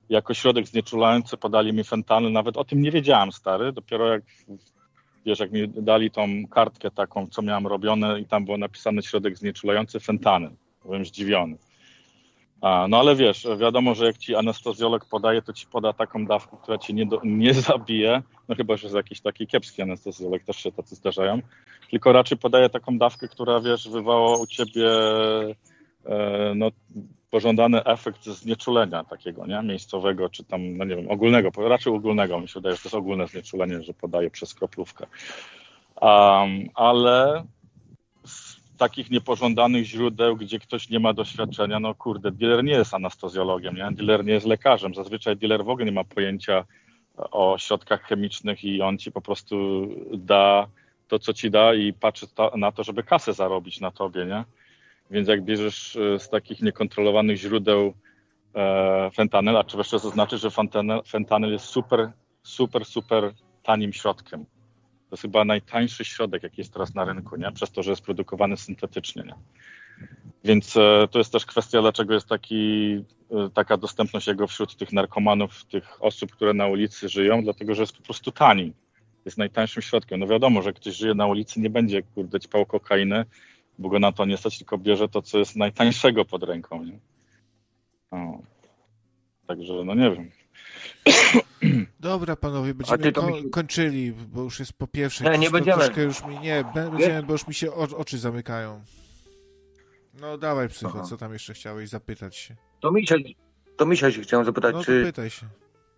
jako środek znieczulający podali mi fentanyl, nawet o tym nie wiedziałem, stary, dopiero jak, wiesz, jak mi dali tą kartkę taką, co miałem robione i tam było napisane środek znieczulający fentanyl, byłem zdziwiony. A, no ale wiesz, wiadomo, że jak ci anestezjolog podaje, to ci poda taką dawkę, która cię nie, do, nie zabije, no chyba, że jest jakiś taki kiepski anestezjolog, też się tacy zdarzają, tylko raczej podaje taką dawkę, która, wiesz, wywoła u ciebie e, no, pożądany efekt znieczulenia takiego, nie, miejscowego, czy tam, no nie wiem, ogólnego, raczej ogólnego, mi się wydaje, że to jest ogólne znieczulenie, że podaje przez kroplówkę. Um, ale takich niepożądanych źródeł, gdzie ktoś nie ma doświadczenia, no kurde, dealer nie jest anestezjologiem, nie? Dealer nie jest lekarzem. Zazwyczaj dealer w ogóle nie ma pojęcia o środkach chemicznych i on ci po prostu da to, co ci da i patrzy to, na to, żeby kasę zarobić na tobie, nie? Więc jak bierzesz z takich niekontrolowanych źródeł e, fentanyl, a trzeba jeszcze zaznaczyć, że fentanyl, fentanyl jest super, super, super tanim środkiem. To jest chyba najtańszy środek, jaki jest teraz na rynku, nie? Przez to, że jest produkowany syntetycznie. Nie? Więc e, to jest też kwestia, dlaczego jest taki, e, taka dostępność jego wśród tych narkomanów, tych osób, które na ulicy żyją, dlatego że jest po prostu tani. Jest najtańszym środkiem. No wiadomo, że ktoś żyje na ulicy, nie będzie, kurde, ćpał kokainy, bo go na to nie stać, tylko bierze to, co jest najtańszego pod ręką. Nie? O. Także, no nie wiem. Dobra, panowie, będziemy to ko- mi... kończyli, bo już jest po pierwsze. Nie, nie będziemy. Troszkę już mi, nie, będziemy, bo już mi się o- oczy zamykają. No dawaj, Psycho, Aha. co tam jeszcze chciałeś zapytać się? To Misia, to Misia się chciałem zapytać, no, czy... No pytaj się.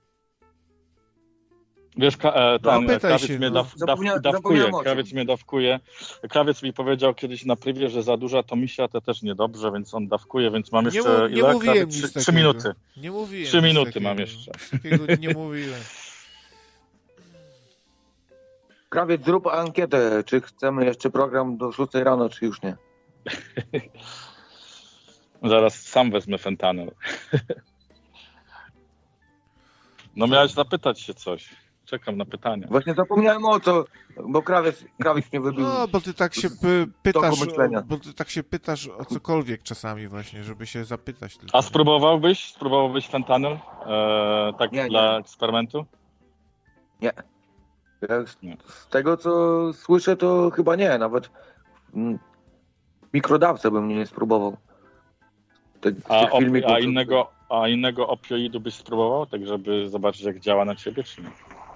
Wiesz, ka- e, ten no, krawiec się, mnie no. daw- daw- dawkuje, krawiec mnie dawkuje. Krawiec mi powiedział kiedyś na privie, że za duża to misia, to też niedobrze, więc on dawkuje, więc mam jeszcze nie, nie ile? Mówiłem Trzy, nic trzy minuty. Nie mówiłem Trzy minuty takiego. mam jeszcze. Takiego nie mówiłem. Krawiec, zrób ankietę, czy chcemy jeszcze program do szóstej rano, czy już nie. Zaraz sam wezmę fentanyl. No miałeś zapytać się coś. Czekam na pytania. Właśnie zapomniałem o to, bo krawiec, krawiec mnie wybił. No, bo ty tak się p- pytasz, o, bo ty tak się pytasz o cokolwiek czasami właśnie, żeby się zapytać. Tylko. A spróbowałbyś? Spróbowałbyś fentanyl? E, tak nie, dla nie. eksperymentu? Nie. Z, nie. Z tego, co słyszę, to chyba nie. Nawet mm, mikrodawcę bym nie spróbował. Te, a, op- a, innego, a innego opioidu byś spróbował? Tak, żeby zobaczyć, jak działa na ciebie, czy nie?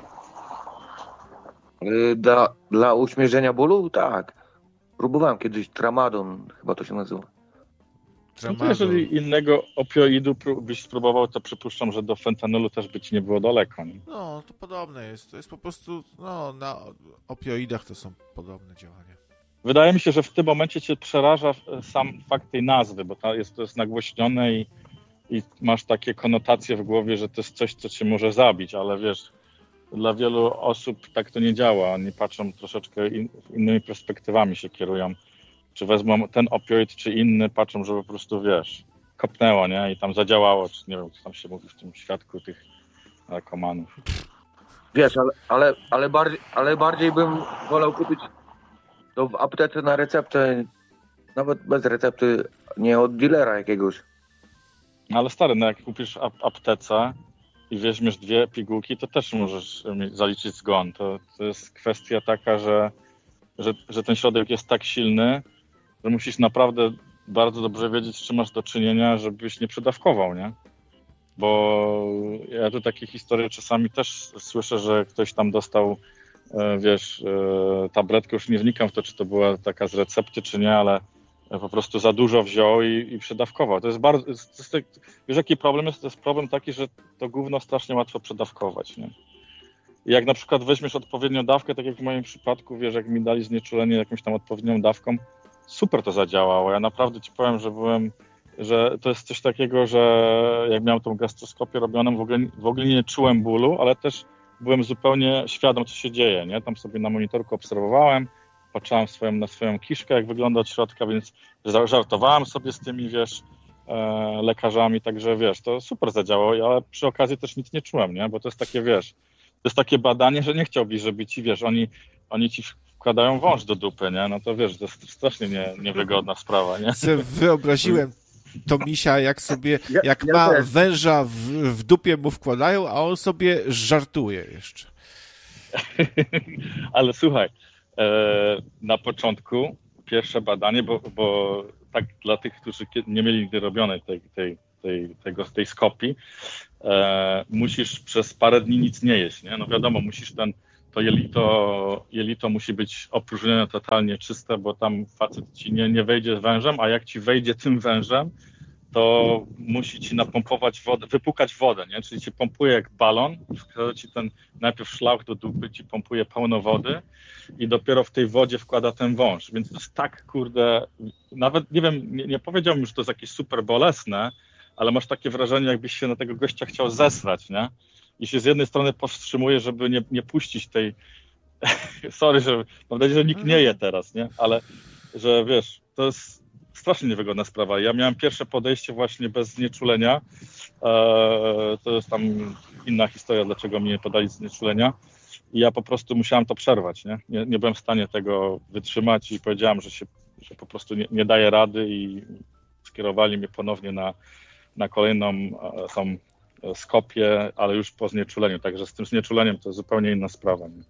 Dla, dla uśmierzenia bólu? Tak. Próbowałem kiedyś tramadon, chyba to się nazywa. No to jeżeli innego opioidu byś spróbował, to przypuszczam, że do fentanylu też by ci nie było daleko. Nie? No, to podobne jest. To jest po prostu, no, na opioidach to są podobne działania. Wydaje mi się, że w tym momencie cię przeraża sam fakt tej nazwy, bo to jest, to jest nagłośnione i, i masz takie konotacje w głowie, że to jest coś, co cię może zabić, ale wiesz, dla wielu osób tak to nie działa. Oni patrzą troszeczkę in, innymi perspektywami, się kierują. Czy wezmą ten opioid, czy inny, patrzą, że po prostu, wiesz, kopnęło, nie? I tam zadziałało, czy nie wiem, co tam się mówi w tym świadku tych narkomanów. Wiesz, ale, ale, ale, bardziej, ale bardziej bym wolał kupić to w aptece na receptę, nawet bez recepty, nie od dealera jakiegoś. Ale stary, no jak kupisz ap- aptece i weźmiesz dwie pigułki, to też możesz zaliczyć zgon. To, to jest kwestia taka, że, że, że ten środek jest tak silny, że musisz naprawdę bardzo dobrze wiedzieć, z czym masz do czynienia, żebyś nie przedawkował, nie? Bo ja tu takie historie czasami też słyszę, że ktoś tam dostał, wiesz, tabletkę, już nie wnikam w to, czy to była taka z recepty, czy nie, ale po prostu za dużo wziął i, i przedawkował. To jest bardzo, to jest, wiesz, jaki problem jest? To jest problem taki, że to gówno strasznie łatwo przedawkować, nie? I jak na przykład weźmiesz odpowiednią dawkę, tak jak w moim przypadku, wiesz, jak mi dali znieczulenie jakąś tam odpowiednią dawką, super to zadziałało. Ja naprawdę ci powiem, że byłem, że to jest coś takiego, że jak miałem tą gastroskopię robioną, w ogóle, w ogóle nie czułem bólu, ale też byłem zupełnie świadom, co się dzieje, nie? Tam sobie na monitorku obserwowałem, patrzyłem swoją, na swoją kiszkę, jak wygląda od środka, więc żartowałem sobie z tymi, wiesz, e, lekarzami, także wiesz, to super zadziałało, ale przy okazji też nic nie czułem, nie? Bo to jest takie, wiesz, to jest takie badanie, że nie chciałbyś, żeby ci, wiesz, oni, oni ci wkładają wąż do dupy, nie? No to wiesz, to jest strasznie nie, niewygodna sprawa, nie? Se wyobraziłem to misia, jak sobie, Ja- jak ja ma też. węża w, w dupie mu wkładają, a on sobie żartuje jeszcze. Ale słuchaj, e, na początku pierwsze badanie, bo, bo tak dla tych, którzy kie- nie mieli nigdy robionej tej, tej, tej, tego, tej skopii, e, musisz przez parę dni nic nie jeść, nie? No wiadomo, musisz ten, to jelito, jelito musi być opróżnione totalnie czyste, bo tam facet ci nie, nie wejdzie wężem, a jak ci wejdzie tym wężem, to musi ci napompować wodę, wypukać wodę, nie? Czyli ci pompuje jak balon, wkłada ci ten najpierw szlauch do dupy, ci pompuje pełno wody i dopiero w tej wodzie wkłada ten wąż. Więc to jest tak, kurde, nawet nie wiem, nie, nie powiedziałbym, że to jest jakieś super bolesne, ale masz takie wrażenie, jakbyś się na tego gościa chciał zesrać, nie? I się z jednej strony powstrzymuje, żeby nie, nie puścić tej... Sorry, że mam nadzieję, że nikt nie je teraz, nie? Ale że wiesz, to jest strasznie niewygodna sprawa. Ja miałem pierwsze podejście właśnie bez znieczulenia. Eee, to jest tam inna historia, dlaczego mi nie podali znieczulenia. I ja po prostu musiałem to przerwać, nie? Nie, nie byłem w stanie tego wytrzymać i powiedziałem, że się że po prostu nie, nie daję rady i skierowali mnie ponownie na, na kolejną e, tą skopię, ale już po znieczuleniu. Także z tym znieczuleniem to jest zupełnie inna sprawa. Nie?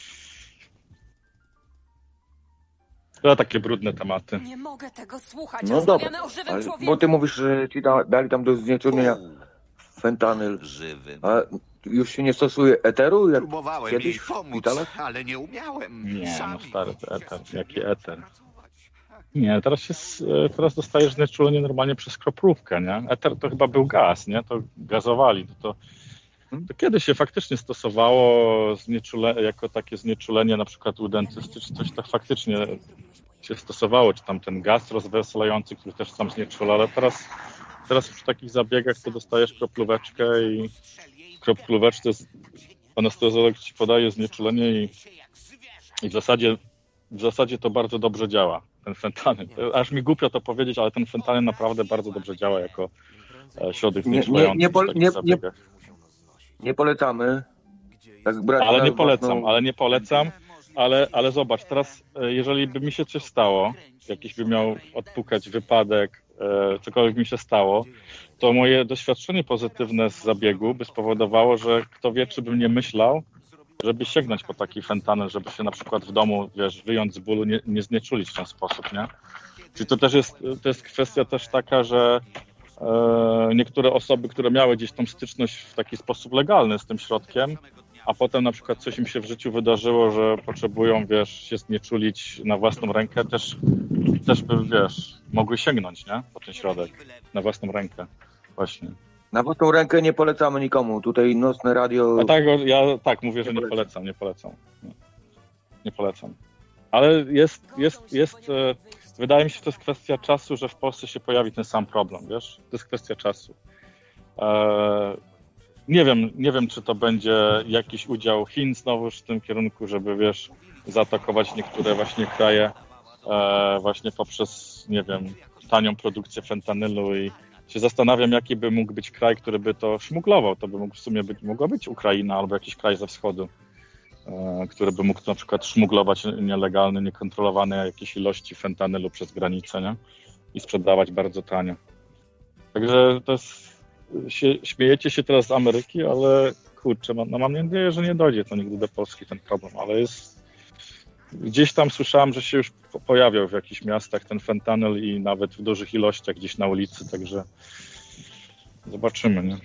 To takie brudne tematy. Nie mogę tego słuchać. No Rozmawiamy dobra, o żywym ale, człowieku. bo ty mówisz, że ci da, dali tam do znieczulenia fentanyl. Żywym. A już się nie stosuje eteru? Jak Próbowałem kiedyś jej w pomóc, szpitalach? ale nie umiałem. Nie, no Sami stary, to musicie eter. sobie Jaki eter? pracować. Nie, teraz, się, s- teraz dostajesz znieczulenie normalnie przez kroplówkę, nie? Eter to chyba był gaz, nie? To gazowali. To, to, to kiedyś się faktycznie stosowało znieczule, jako takie znieczulenie na przykład u dentysty, czy coś tak faktycznie się stosowało, czy tam ten gaz rozweselający, który też tam znieczula, ale teraz, teraz przy takich zabiegach to dostajesz kroplóweczkę i w kroplóweczce anestezjolog ci podaje znieczulenie i, i w zasadzie w zasadzie to bardzo dobrze działa, ten fentanyl. Aż mi głupio to powiedzieć, ale ten fentanyl naprawdę bardzo dobrze działa jako e, środek Nie- nie- znieczulający nie w pol- takich nie- nie- zabiegach. Nie polecamy. Tak brać Ale na nie polecam, własną- ale nie polecam, ale, ale zobacz, teraz e, jeżeli by mi się coś stało, jakiś by miał odpukać wypadek, e, cokolwiek mi się stało, to moje doświadczenie pozytywne z zabiegu by spowodowało, że kto wie, czy bym nie myślał, żeby sięgnąć po taki fentanyl, żeby się na przykład w domu, wiesz, wyjąć z bólu, nie, nie znieczulić w ten sposób, nie? Czyli to też jest, to jest kwestia też taka, że e, niektóre osoby, które miały gdzieś tą styczność w taki sposób legalny z tym środkiem, a potem na przykład coś im się w życiu wydarzyło, że potrzebują, wiesz, się znieczulić na własną rękę, też, też by, wiesz, mogły sięgnąć, nie? Po ten środek, na własną rękę, właśnie. Na własną rękę nie polecamy nikomu. Tutaj nocne radio... A tak, ja tak mówię, że Nie nie polecam. polecam, nie polecam. Nie, nie polecam. Ale jest, jest, jest, e, wydaje mi się, że to jest kwestia czasu, że w Polsce się pojawi ten sam problem, wiesz? To jest kwestia czasu. E, nie wiem, nie wiem, czy to będzie jakiś udział Chin znowuż w tym kierunku, żeby, wiesz, zaatakować niektóre właśnie kraje e, właśnie poprzez, nie wiem, tanią produkcję fentanylu i się zastanawiam, jaki by mógł być kraj, który by to szmuglował. To by mógł w sumie być, mogła być Ukraina albo jakiś kraj ze wschodu, e, który by mógł na przykład szmuglować nielegalne, niekontrolowane jakieś ilości fentanylu przez granicę, nie? I sprzedawać bardzo tanio. Także to jest, się, śmiejecie się teraz z Ameryki, ale kurczę, no mam nadzieję, że nie dojdzie to nigdy do Polski ten problem, ale jest gdzieś tam słyszałem, że się już po- pojawiał w jakichś miastach ten fentanyl i nawet w dużych ilościach gdzieś na ulicy, także zobaczymy, nie?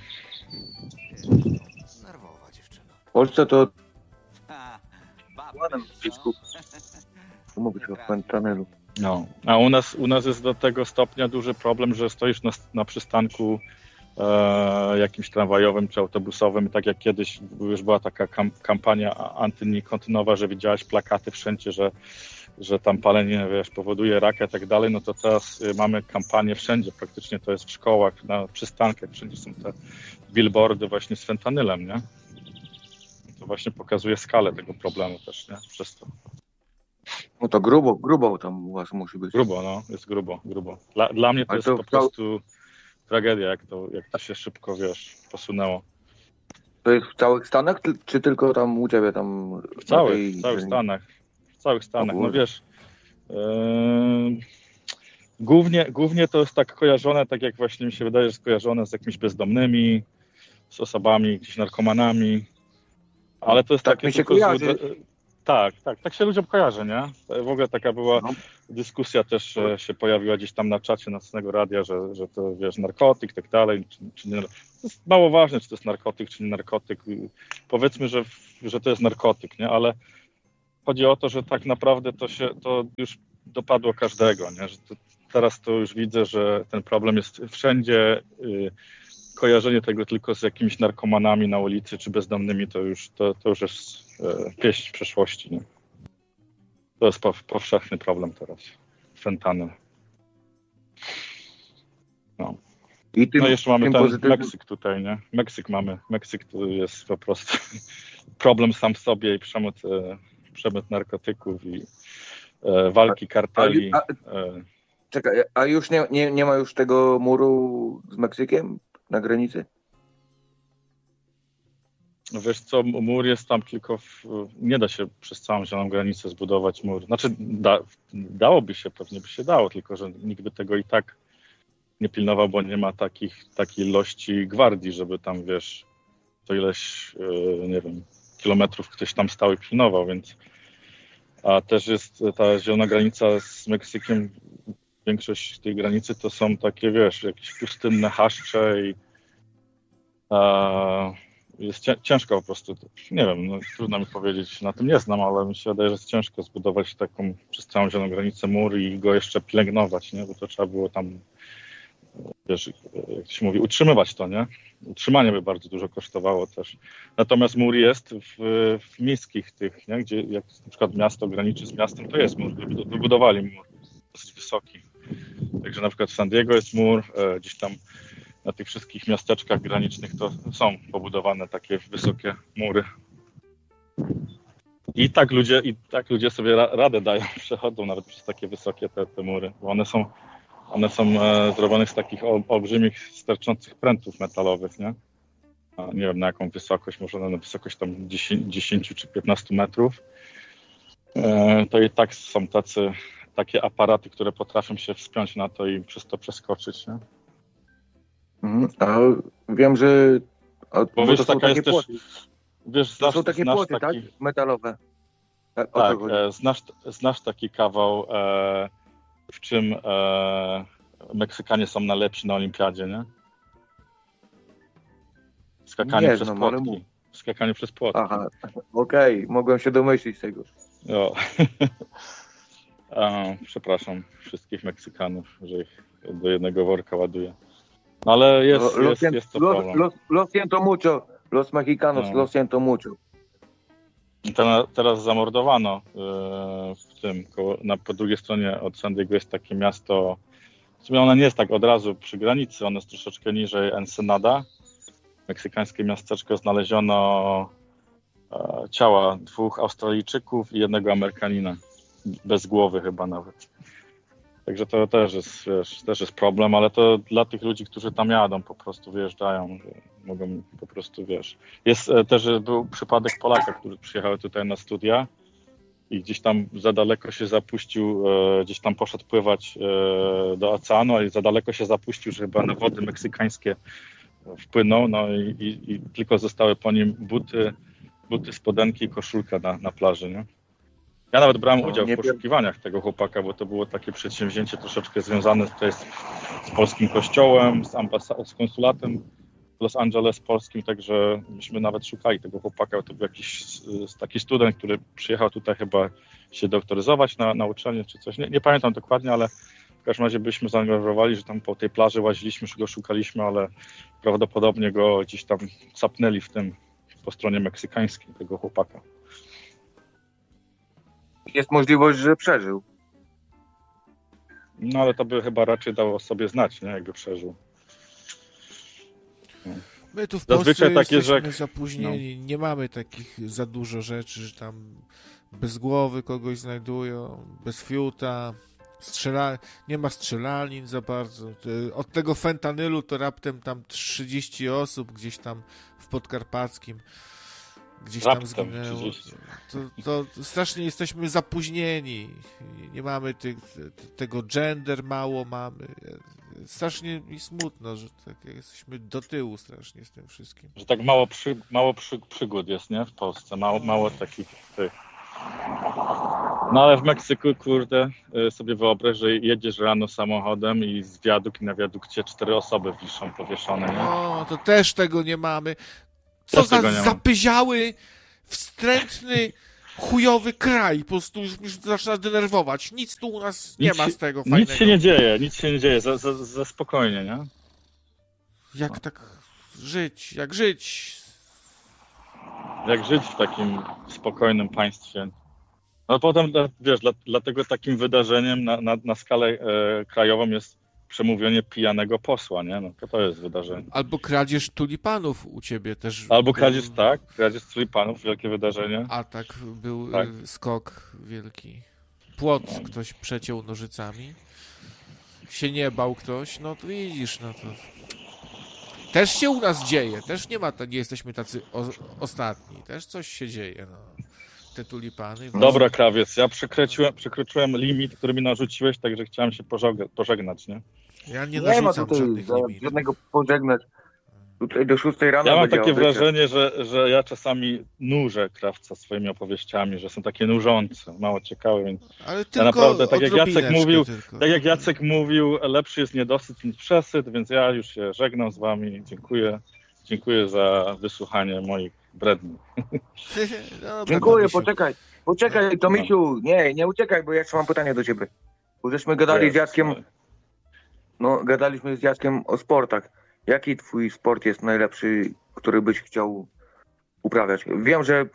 Nerwowa dziewczyna. W Polsce to Ha, babę. ładem blisku. Tu mówisz o fentanylu. No. A u nas, u nas jest do tego stopnia duży problem, że stoisz na, na przystanku e, jakimś tramwajowym czy autobusowym i tak jak kiedyś już była taka kam, kampania antynikotynowa, że widziałeś plakaty wszędzie, że, że tam palenie, wiesz, powoduje raka i tak dalej, no to teraz y, mamy kampanię wszędzie, praktycznie to jest w szkołach, na przystankach, wszędzie są te billboardy właśnie z fentanylem, nie? To właśnie pokazuje skalę tego problemu też, nie? Przez to. No to grubo, grubo tam u was musi być. Grubo, no, jest grubo, grubo. Dla, dla mnie to Ale jest to po w cał- prostu tragedia, jak to, jak to się szybko, wiesz, posunęło. To jest w całych Stanach, ty- czy tylko tam u ciebie tam? W całych, na tej- w całych Stanach. W całych Stanach, no kurde. wiesz. Yy, Głównie, głównie to jest tak kojarzone, tak jak właśnie mi się wydaje, że jest kojarzone z jakimiś bezdomnymi, z osobami, gdzieś narkomanami, ale to jest Tak takie mi się tylko kojarzy. złe- Tak, tak, tak się ludziom kojarzy, nie? W ogóle taka była No. dyskusja też e, się pojawiła gdzieś tam na czacie Nocnego Radia, że, że to wiesz, narkotyk i tak dalej, czy, czy nie. To jest mało ważne, czy to jest narkotyk, czy nie narkotyk. Powiedzmy, że, że to jest narkotyk, nie? Ale chodzi o to, że tak naprawdę to się, to już dopadło każdego, nie? Że to, teraz to już widzę, że ten problem jest wszędzie. y, Kojarzenie tego tylko z jakimiś narkomanami na ulicy czy bezdomnymi to już, to, to już jest e, pieśń przeszłości. Nie? To jest pow, powszechny problem teraz. Fentanyl. No. I tym, No i jeszcze mamy tym ten pozytywnym... Meksyk tutaj, nie? Meksyk mamy. Meksyk to jest po prostu problem sam w sobie i przemyt, e, przemyt narkotyków i e, walki karteli. A, a, E, czekaj, a już nie, nie, nie ma już tego muru z Meksykiem na granicy? Wiesz co, mur jest tam tylko, w, nie da się przez całą zieloną granicę zbudować mur. Znaczy da, dałoby się, pewnie by się dało, tylko że nikt by tego i tak nie pilnował, bo nie ma takich, takiej ilości gwardii, żeby tam, wiesz, to ileś, yy, nie wiem, kilometrów ktoś tam stał i pilnował, więc a też jest ta zielona granica z Meksykiem, większość tej granicy to są takie, wiesz, jakieś pustynne chaszcze i a, jest ciężko po prostu, nie wiem, no, trudno mi powiedzieć, na tym nie znam, ale mi się wydaje, że jest ciężko zbudować taką przez całą zieloną granicę mur i go jeszcze pielęgnować, nie? Bo to trzeba było tam, wiesz, jak się mówi, utrzymywać to, nie? Utrzymanie by bardzo dużo kosztowało też. Natomiast mur jest w, w miejskich tych, nie? Gdzie jak na przykład miasto graniczy z miastem, to jest mur, wybudowali mur dosyć wysoki. Także na przykład w San Diego jest mur, gdzieś tam na tych wszystkich miasteczkach granicznych to są pobudowane takie wysokie mury. I tak ludzie, i tak ludzie sobie ra- radę dają, przechodzą nawet przez takie wysokie te, te mury, bo one są, one są e, zrobione z takich ol, olbrzymich, sterczących prętów metalowych, nie? A nie wiem na jaką wysokość, może na wysokość tam dziesięć, dziesięć czy piętnaście metrów. E, to i tak są tacy, takie aparaty, które potrafią się wspiąć na to i przez to przeskoczyć, nie? Mhm. A wiem, że a, Bo bo wiesz, to są taka takie jest też, płoty. wiesz, To znasz, są takie znasz płoty, taki, tak? Metalowe. Tak, o tak, to chodzi. e, znasz, znasz taki kawał, e, w czym e, Meksykanie są najlepsi na olimpiadzie, nie? Skakanie Nie przez znam, ale płotki. mów. Skakanie przez płotki. Aha, okej, okay. Mogłem się domyślić tego. O. e, przepraszam wszystkich Meksykanów, że ich do jednego worka ładuję. No, ale jest, Lo jest, siento, jest to lo, problem. lo, lo siento mucho. Los mexicanos, No. lo siento mucho. Teraz, teraz zamordowano e, w tym, koło, na, po drugiej stronie od San Diego jest takie miasto, w sumie ono nie jest tak od razu przy granicy, ono jest troszeczkę niżej Ensenada. Meksykańskie miasteczko znaleziono e, ciała dwóch Australijczyków i jednego Amerykanina. Bez głowy chyba nawet. Także to też jest, wiesz, też jest problem, ale to dla tych ludzi, którzy tam jadą, po prostu wyjeżdżają, że mogą po prostu, wiesz. Jest e, też był przypadek Polaka, który przyjechał tutaj na studia i gdzieś tam za daleko się zapuścił, e, gdzieś tam poszedł pływać e, do oceanu, i za daleko się zapuścił, że chyba na wody meksykańskie wpłynął, no i, i, i tylko zostały po nim buty, buty, spodenki i koszulka na, na plaży, nie? Ja nawet brałem No, udział w nie poszukiwaniach tego chłopaka, bo to było takie przedsięwzięcie troszeczkę związane tutaj z, z polskim kościołem, z, ambasa- z konsulatem w Los Angeles polskim, także myśmy nawet szukali tego chłopaka. To był jakiś taki student, który przyjechał tutaj chyba się doktoryzować na, na uczelnię czy coś. Nie, nie pamiętam dokładnie, ale w każdym razie byliśmy zaangażowali, że tam po tej plaży łaziliśmy, go szukaliśmy, ale prawdopodobnie go gdzieś tam capnęli w tym, po stronie meksykańskiej tego chłopaka. Jest możliwość, że przeżył. No ale to by chyba raczej dało o sobie znać, nie? Jakby przeżył. No. My tu w Zazwyczaj Polsce takie, jesteśmy że- zapóźnieni, nie mamy takich za dużo rzeczy, że tam bez głowy kogoś znajdują, bez fiuta, strzela... nie ma strzelanin za bardzo. Od tego fentanylu to raptem tam trzydzieści osób gdzieś tam w Podkarpackim. gdzieś Raptem tam zginęło. trzydzieści. To, to strasznie jesteśmy zapóźnieni. Nie mamy tych, tego gender, mało mamy. Strasznie mi smutno, że tak jesteśmy do tyłu strasznie z tym wszystkim. Że tak mało, przy, mało przy, przygód jest, nie? W Polsce. Mało, mało takich tych. No ale w Meksyku, kurde, sobie wyobraź, że jedziesz rano samochodem i z wiaduk i na wiadukcie cztery osoby wiszą powieszone, nie? No, to też tego nie mamy. Co Też za tego nie ma. zapyziały, wstrętny, chujowy kraj. Po prostu już mnie zaczyna denerwować. Nic tu u nas nie Nic ma się- z tego fajnego. Nic się nie dzieje, nic się nie dzieje, za, za, za spokojnie, nie? Jak tak żyć? Jak żyć? Jak żyć w takim spokojnym państwie. No potem, wiesz, dla, dlatego takim wydarzeniem na, na, na skalę e, krajową jest przemówienie pijanego posła, nie? No to to jest wydarzenie. Albo kradzież tulipanów u ciebie też. Albo był kradzież, tak, kradzież tulipanów, wielkie wydarzenie. Atak, był Tak. y, skok wielki. Płot ktoś przeciął nożycami. Się nie bał ktoś, no to widzisz, no to... Też się u nas dzieje, też nie ma, nie jesteśmy tacy o, ostatni, też coś się dzieje, no. Te tulipany. Dobra, krawiec, ja przekroczyłem, przekroczyłem limit, który mi narzuciłeś, także chciałem się pożeg- pożegnać, nie? Ja nie Nie ma narzucam tutaj żadnych za- limitów. żadnego pożegnać. Tutaj do szóstej rano Ja mam będzie takie audycja. wrażenie, że, że ja czasami nużę krawca swoimi opowieściami, że są takie nużące, mało ciekawe, więc Ale tylko ja naprawdę, tak jak Jacek odrobineczkę mówił, tylko. tak jak Jacek mówił, lepszy jest niedosyt niż przesyt, więc ja już się żegnam z wami, dziękuję, dziękuję za wysłuchanie moich bredni. Dobra, Dziękuję, Tomisiu. poczekaj. Poczekaj, Tomisiu. Nie, nie uciekaj, bo ja jeszcze mam pytanie do ciebie. Bo żeśmy gadali z Jackiem, no gadaliśmy z Jackiem o sportach. Jaki twój sport jest najlepszy, który byś chciał uprawiać? Wiem, że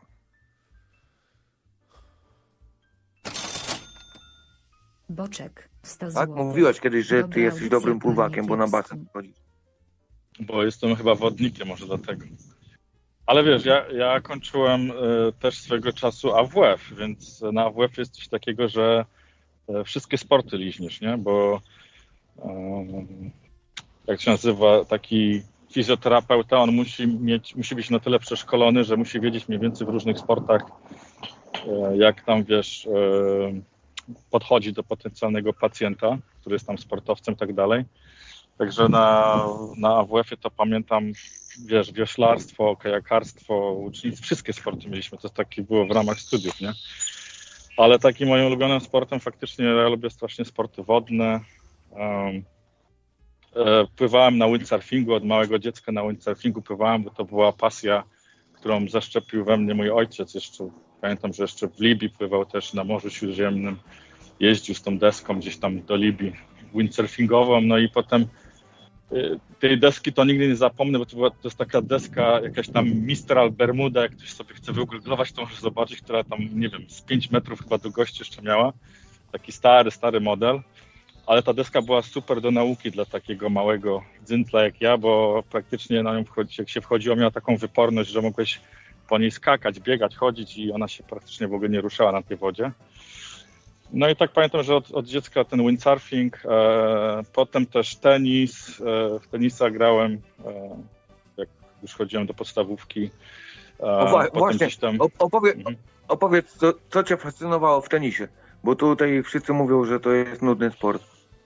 Boczek, sto tak złotych. mówiłeś kiedyś, że ty Dobra jesteś audycja, dobrym panie pływakiem, bo na kiepskim. basen chodzisz. Bo jestem chyba wodnikiem, może dlatego. Ale wiesz, ja, ja kończyłem y, też swego czasu A W F, więc na A W F jest coś takiego, że y, wszystkie sporty liźniesz, nie? Bo y, jak się nazywa taki fizjoterapeuta, on musi mieć, musi być na tyle przeszkolony, że musi wiedzieć mniej więcej w różnych sportach, y, jak tam, wiesz, y, podchodzi do potencjalnego pacjenta, który jest tam sportowcem i tak dalej. Także na, na A W F-ie to pamiętam, wiesz, wioślarstwo, kajakarstwo, łucznictwo, wszystkie sporty mieliśmy, to takie było w ramach studiów, nie? Ale takim moim ulubionym sportem faktycznie, ja lubię strasznie sporty wodne. Um, e, pływałem na windsurfingu, od małego dziecka na windsurfingu pływałem, bo to była pasja, którą zaszczepił we mnie mój ojciec jeszcze. Pamiętam, że jeszcze w Libii pływał też na Morzu Śródziemnym, jeździł z tą deską gdzieś tam do Libii windsurfingową, no i potem tej deski to nigdy nie zapomnę, bo to, była, to jest taka deska, jakaś tam Mistral Bermuda, jak ktoś sobie chce wygooglować, to może zobaczyć, która tam, nie wiem, z pięć metrów chyba długości jeszcze miała. Taki stary, stary model. Ale ta deska była super do nauki dla takiego małego dzyntla jak ja, bo praktycznie na nią wchodzi, jak się wchodziło, miała taką wyporność, że mogłeś po niej skakać, biegać, chodzić i ona się praktycznie w ogóle nie ruszała na tej wodzie. No i tak pamiętam, że od, od dziecka ten windsurfing, e, potem też tenis, e, w tenisa grałem, e, jak już chodziłem do podstawówki. E, Opa- potem właśnie, gdzieś tam... Op- opowie- Mhm. opowiedz, co, co cię fascynowało w tenisie? Bo tutaj wszyscy mówią, że to jest nudny sport.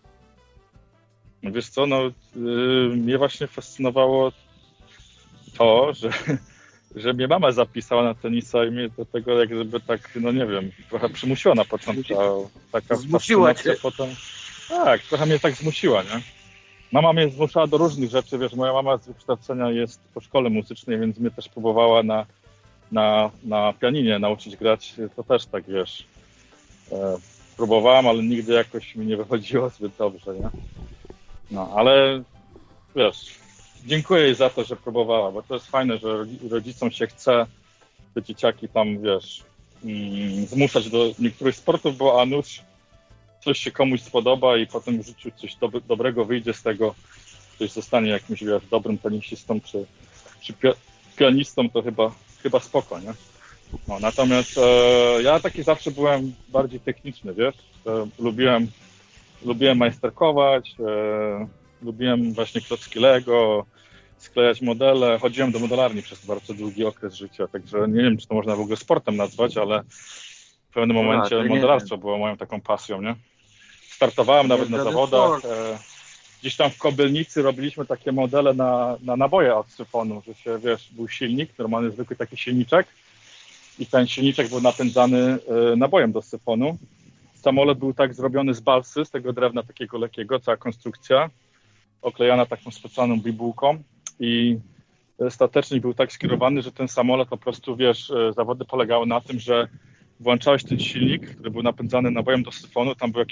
Wiesz co, no y, mnie właśnie fascynowało to, że, że mnie mama zapisała na tenisa i mnie do tego jak gdyby tak, no nie wiem, trochę przymusiła na początku, a taka Zmusiła fascynacja potem... Tak, trochę mnie tak zmusiła, nie? Mama mnie zmuszała do różnych rzeczy, wiesz, moja mama z wykształcenia jest po szkole muzycznej, więc mnie też próbowała na, na, na pianinie nauczyć grać, to też tak, wiesz, e, próbowałam, ale nigdy jakoś mi nie wychodziło zbyt dobrze, nie? No, ale wiesz, dziękuję jej za to, że próbowała, bo to jest fajne, że rodzicom się chce te dzieciaki tam, wiesz, mm, zmuszać do niektórych sportów, bo a nuż coś się komuś spodoba i potem w życiu coś do, dobrego wyjdzie z tego, ktoś zostanie jakimś, wiesz, dobrym tenisistą czy, czy pianistą, to chyba, chyba spoko, nie? No, natomiast e, ja taki zawsze byłem bardziej techniczny, wiesz, e, lubiłem Lubiłem majsterkować, e, lubiłem właśnie klocki Lego, sklejać modele. Chodziłem do modelarni przez bardzo długi okres życia, także nie wiem, czy to można w ogóle sportem nazwać, ale w pewnym momencie to nie modelarstwo było moją taką pasją, nie? Startowałem nawet na żaden zawodach. sport. E, gdzieś tam w Kobylnicy robiliśmy takie modele na, na naboje od syfonu, że się, wiesz, był silnik, normalny zwykły taki silniczek i ten silniczek był napędzany e, nabojem do syfonu. Samolot był tak zrobiony z balsy, z tego drewna takiego lekkiego, cała konstrukcja, oklejana taką specjalną bibułką i statecznik był tak skierowany, że ten samolot po prostu, wiesz, zawody polegały na tym, że włączałeś ten silnik, który był napędzany nabojem do syfonu, tam był jakiś